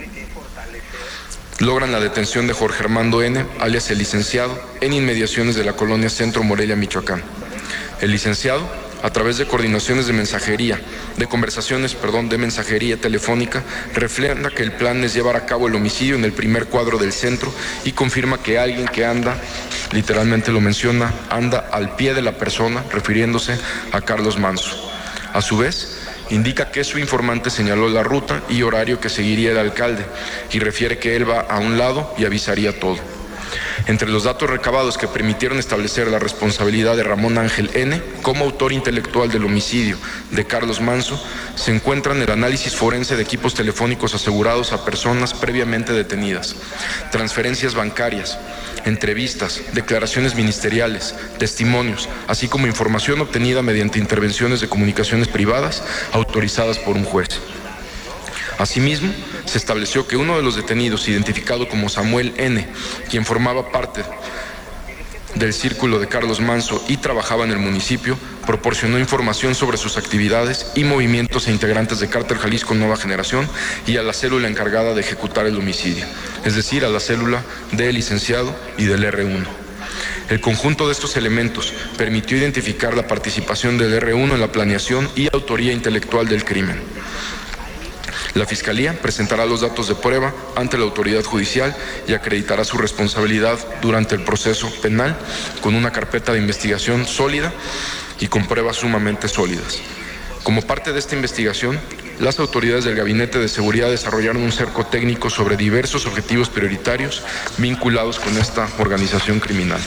Speaker 17: logran la detención de Jorge Armando N., alias el licenciado, en inmediaciones de la colonia Centro Morelia, Michoacán. El licenciado, a través de coordinaciones de mensajería telefónica, refrenda que el plan es llevar a cabo el homicidio en el primer cuadro del centro y confirma que alguien que anda, literalmente lo menciona, anda al pie de la persona, refiriéndose a Carlos Manso. A su vez, indica que su informante señaló la ruta y horario que seguiría el alcalde y refiere que él va a un lado y avisaría todo. Entre los datos recabados que permitieron establecer la responsabilidad de Ramón Ángel N. como autor intelectual del homicidio de Carlos Manso, se encuentran el análisis forense de equipos telefónicos asegurados a personas previamente detenidas, transferencias bancarias, entrevistas, declaraciones ministeriales, testimonios, así como información obtenida mediante intervenciones de comunicaciones privadas autorizadas por un juez. Asimismo, se estableció que uno de los detenidos, identificado como Samuel N., quien formaba parte del círculo de Carlos Manso y trabajaba en el municipio, proporcionó información sobre sus actividades y movimientos a integrantes de Cártel Jalisco Nueva Generación y a la célula encargada de ejecutar el homicidio, es decir, a la célula del licenciado y del R1. El conjunto de estos elementos permitió identificar la participación del R1 en la planeación y autoría intelectual del crimen. La Fiscalía presentará los datos de prueba ante la autoridad judicial y acreditará su responsabilidad durante el proceso penal con una carpeta de investigación sólida y con pruebas sumamente sólidas. Como parte de esta investigación, las autoridades del Gabinete de Seguridad desarrollaron un cerco técnico sobre diversos objetivos prioritarios vinculados con esta organización criminal.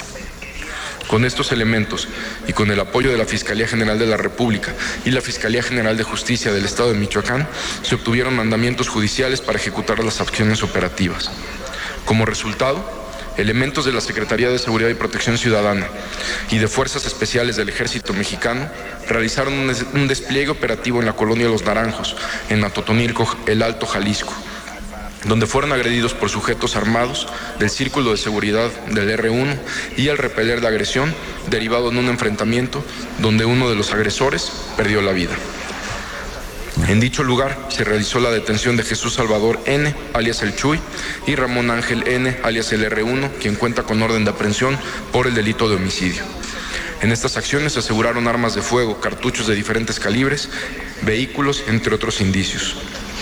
Speaker 17: Con estos elementos y con el apoyo de la Fiscalía General de la República y la Fiscalía General de Justicia del Estado de Michoacán, se obtuvieron mandamientos judiciales para ejecutar las acciones operativas. Como resultado, elementos de la Secretaría de Seguridad y Protección Ciudadana y de Fuerzas Especiales del Ejército Mexicano realizaron un despliegue operativo en la colonia Los Naranjos, en Atotonilco, El Alto, Jalisco, donde fueron agredidos por sujetos armados del Círculo de Seguridad del R1 y al repeler la agresión, derivado en un enfrentamiento donde uno de los agresores perdió la vida. En dicho lugar se realizó la detención de Jesús Salvador N., alias El Chuy, y Ramón Ángel N., alias el R1, quien cuenta con orden de aprehensión por el delito de homicidio. En estas acciones se aseguraron armas de fuego, cartuchos de diferentes calibres, vehículos, entre otros indicios.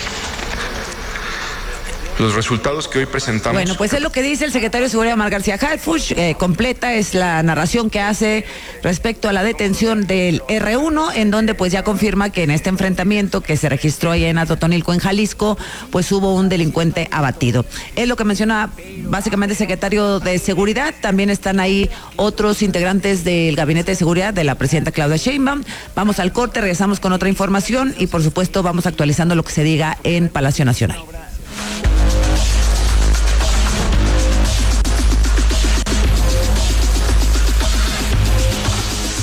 Speaker 17: Los resultados que hoy presentamos...
Speaker 1: Bueno, pues es lo que dice el secretario de Seguridad, Omar García Harfuch. Completa es la narración que hace respecto a la detención del R1, en donde pues ya confirma que en este enfrentamiento que se registró ahí en Atotonilco, en Jalisco, pues hubo un delincuente abatido. Es lo que menciona básicamente el secretario de Seguridad. También están ahí otros integrantes del Gabinete de Seguridad de la presidenta Claudia Sheinbaum. Vamos al corte, regresamos con otra información y por supuesto vamos actualizando lo que se diga en Palacio Nacional.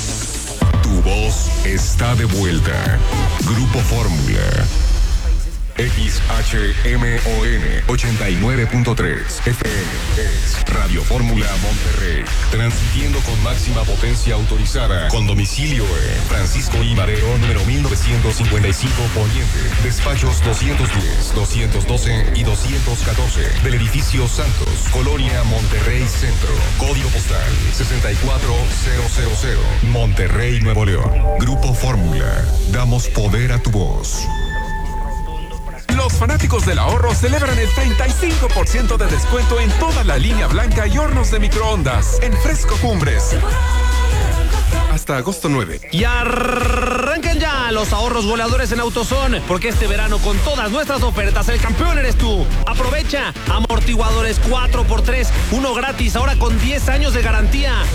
Speaker 6: Está de vuelta. Grupo Fórmula. XHMON 89.3 FM es Radio Fórmula Monterrey, transmitiendo con máxima potencia autorizada, con domicilio en Francisco I. Madero, número 1955 Poniente, despachos 210, 212 y 214 del edificio Santos, Colonia Monterrey Centro, código postal 64000, Monterrey, Nuevo León. Grupo Fórmula, damos poder a tu voz.
Speaker 24: Los fanáticos del ahorro celebran el 35% de descuento en toda la línea blanca y hornos de microondas en Fresco Cumbres. Hasta agosto 9.
Speaker 7: Y arranquen ya los ahorros goleadores en AutoZone, porque este verano con todas nuestras ofertas el campeón eres tú. Aprovecha amortiguadores 4x3, uno gratis, ahora con 10 años de garantía.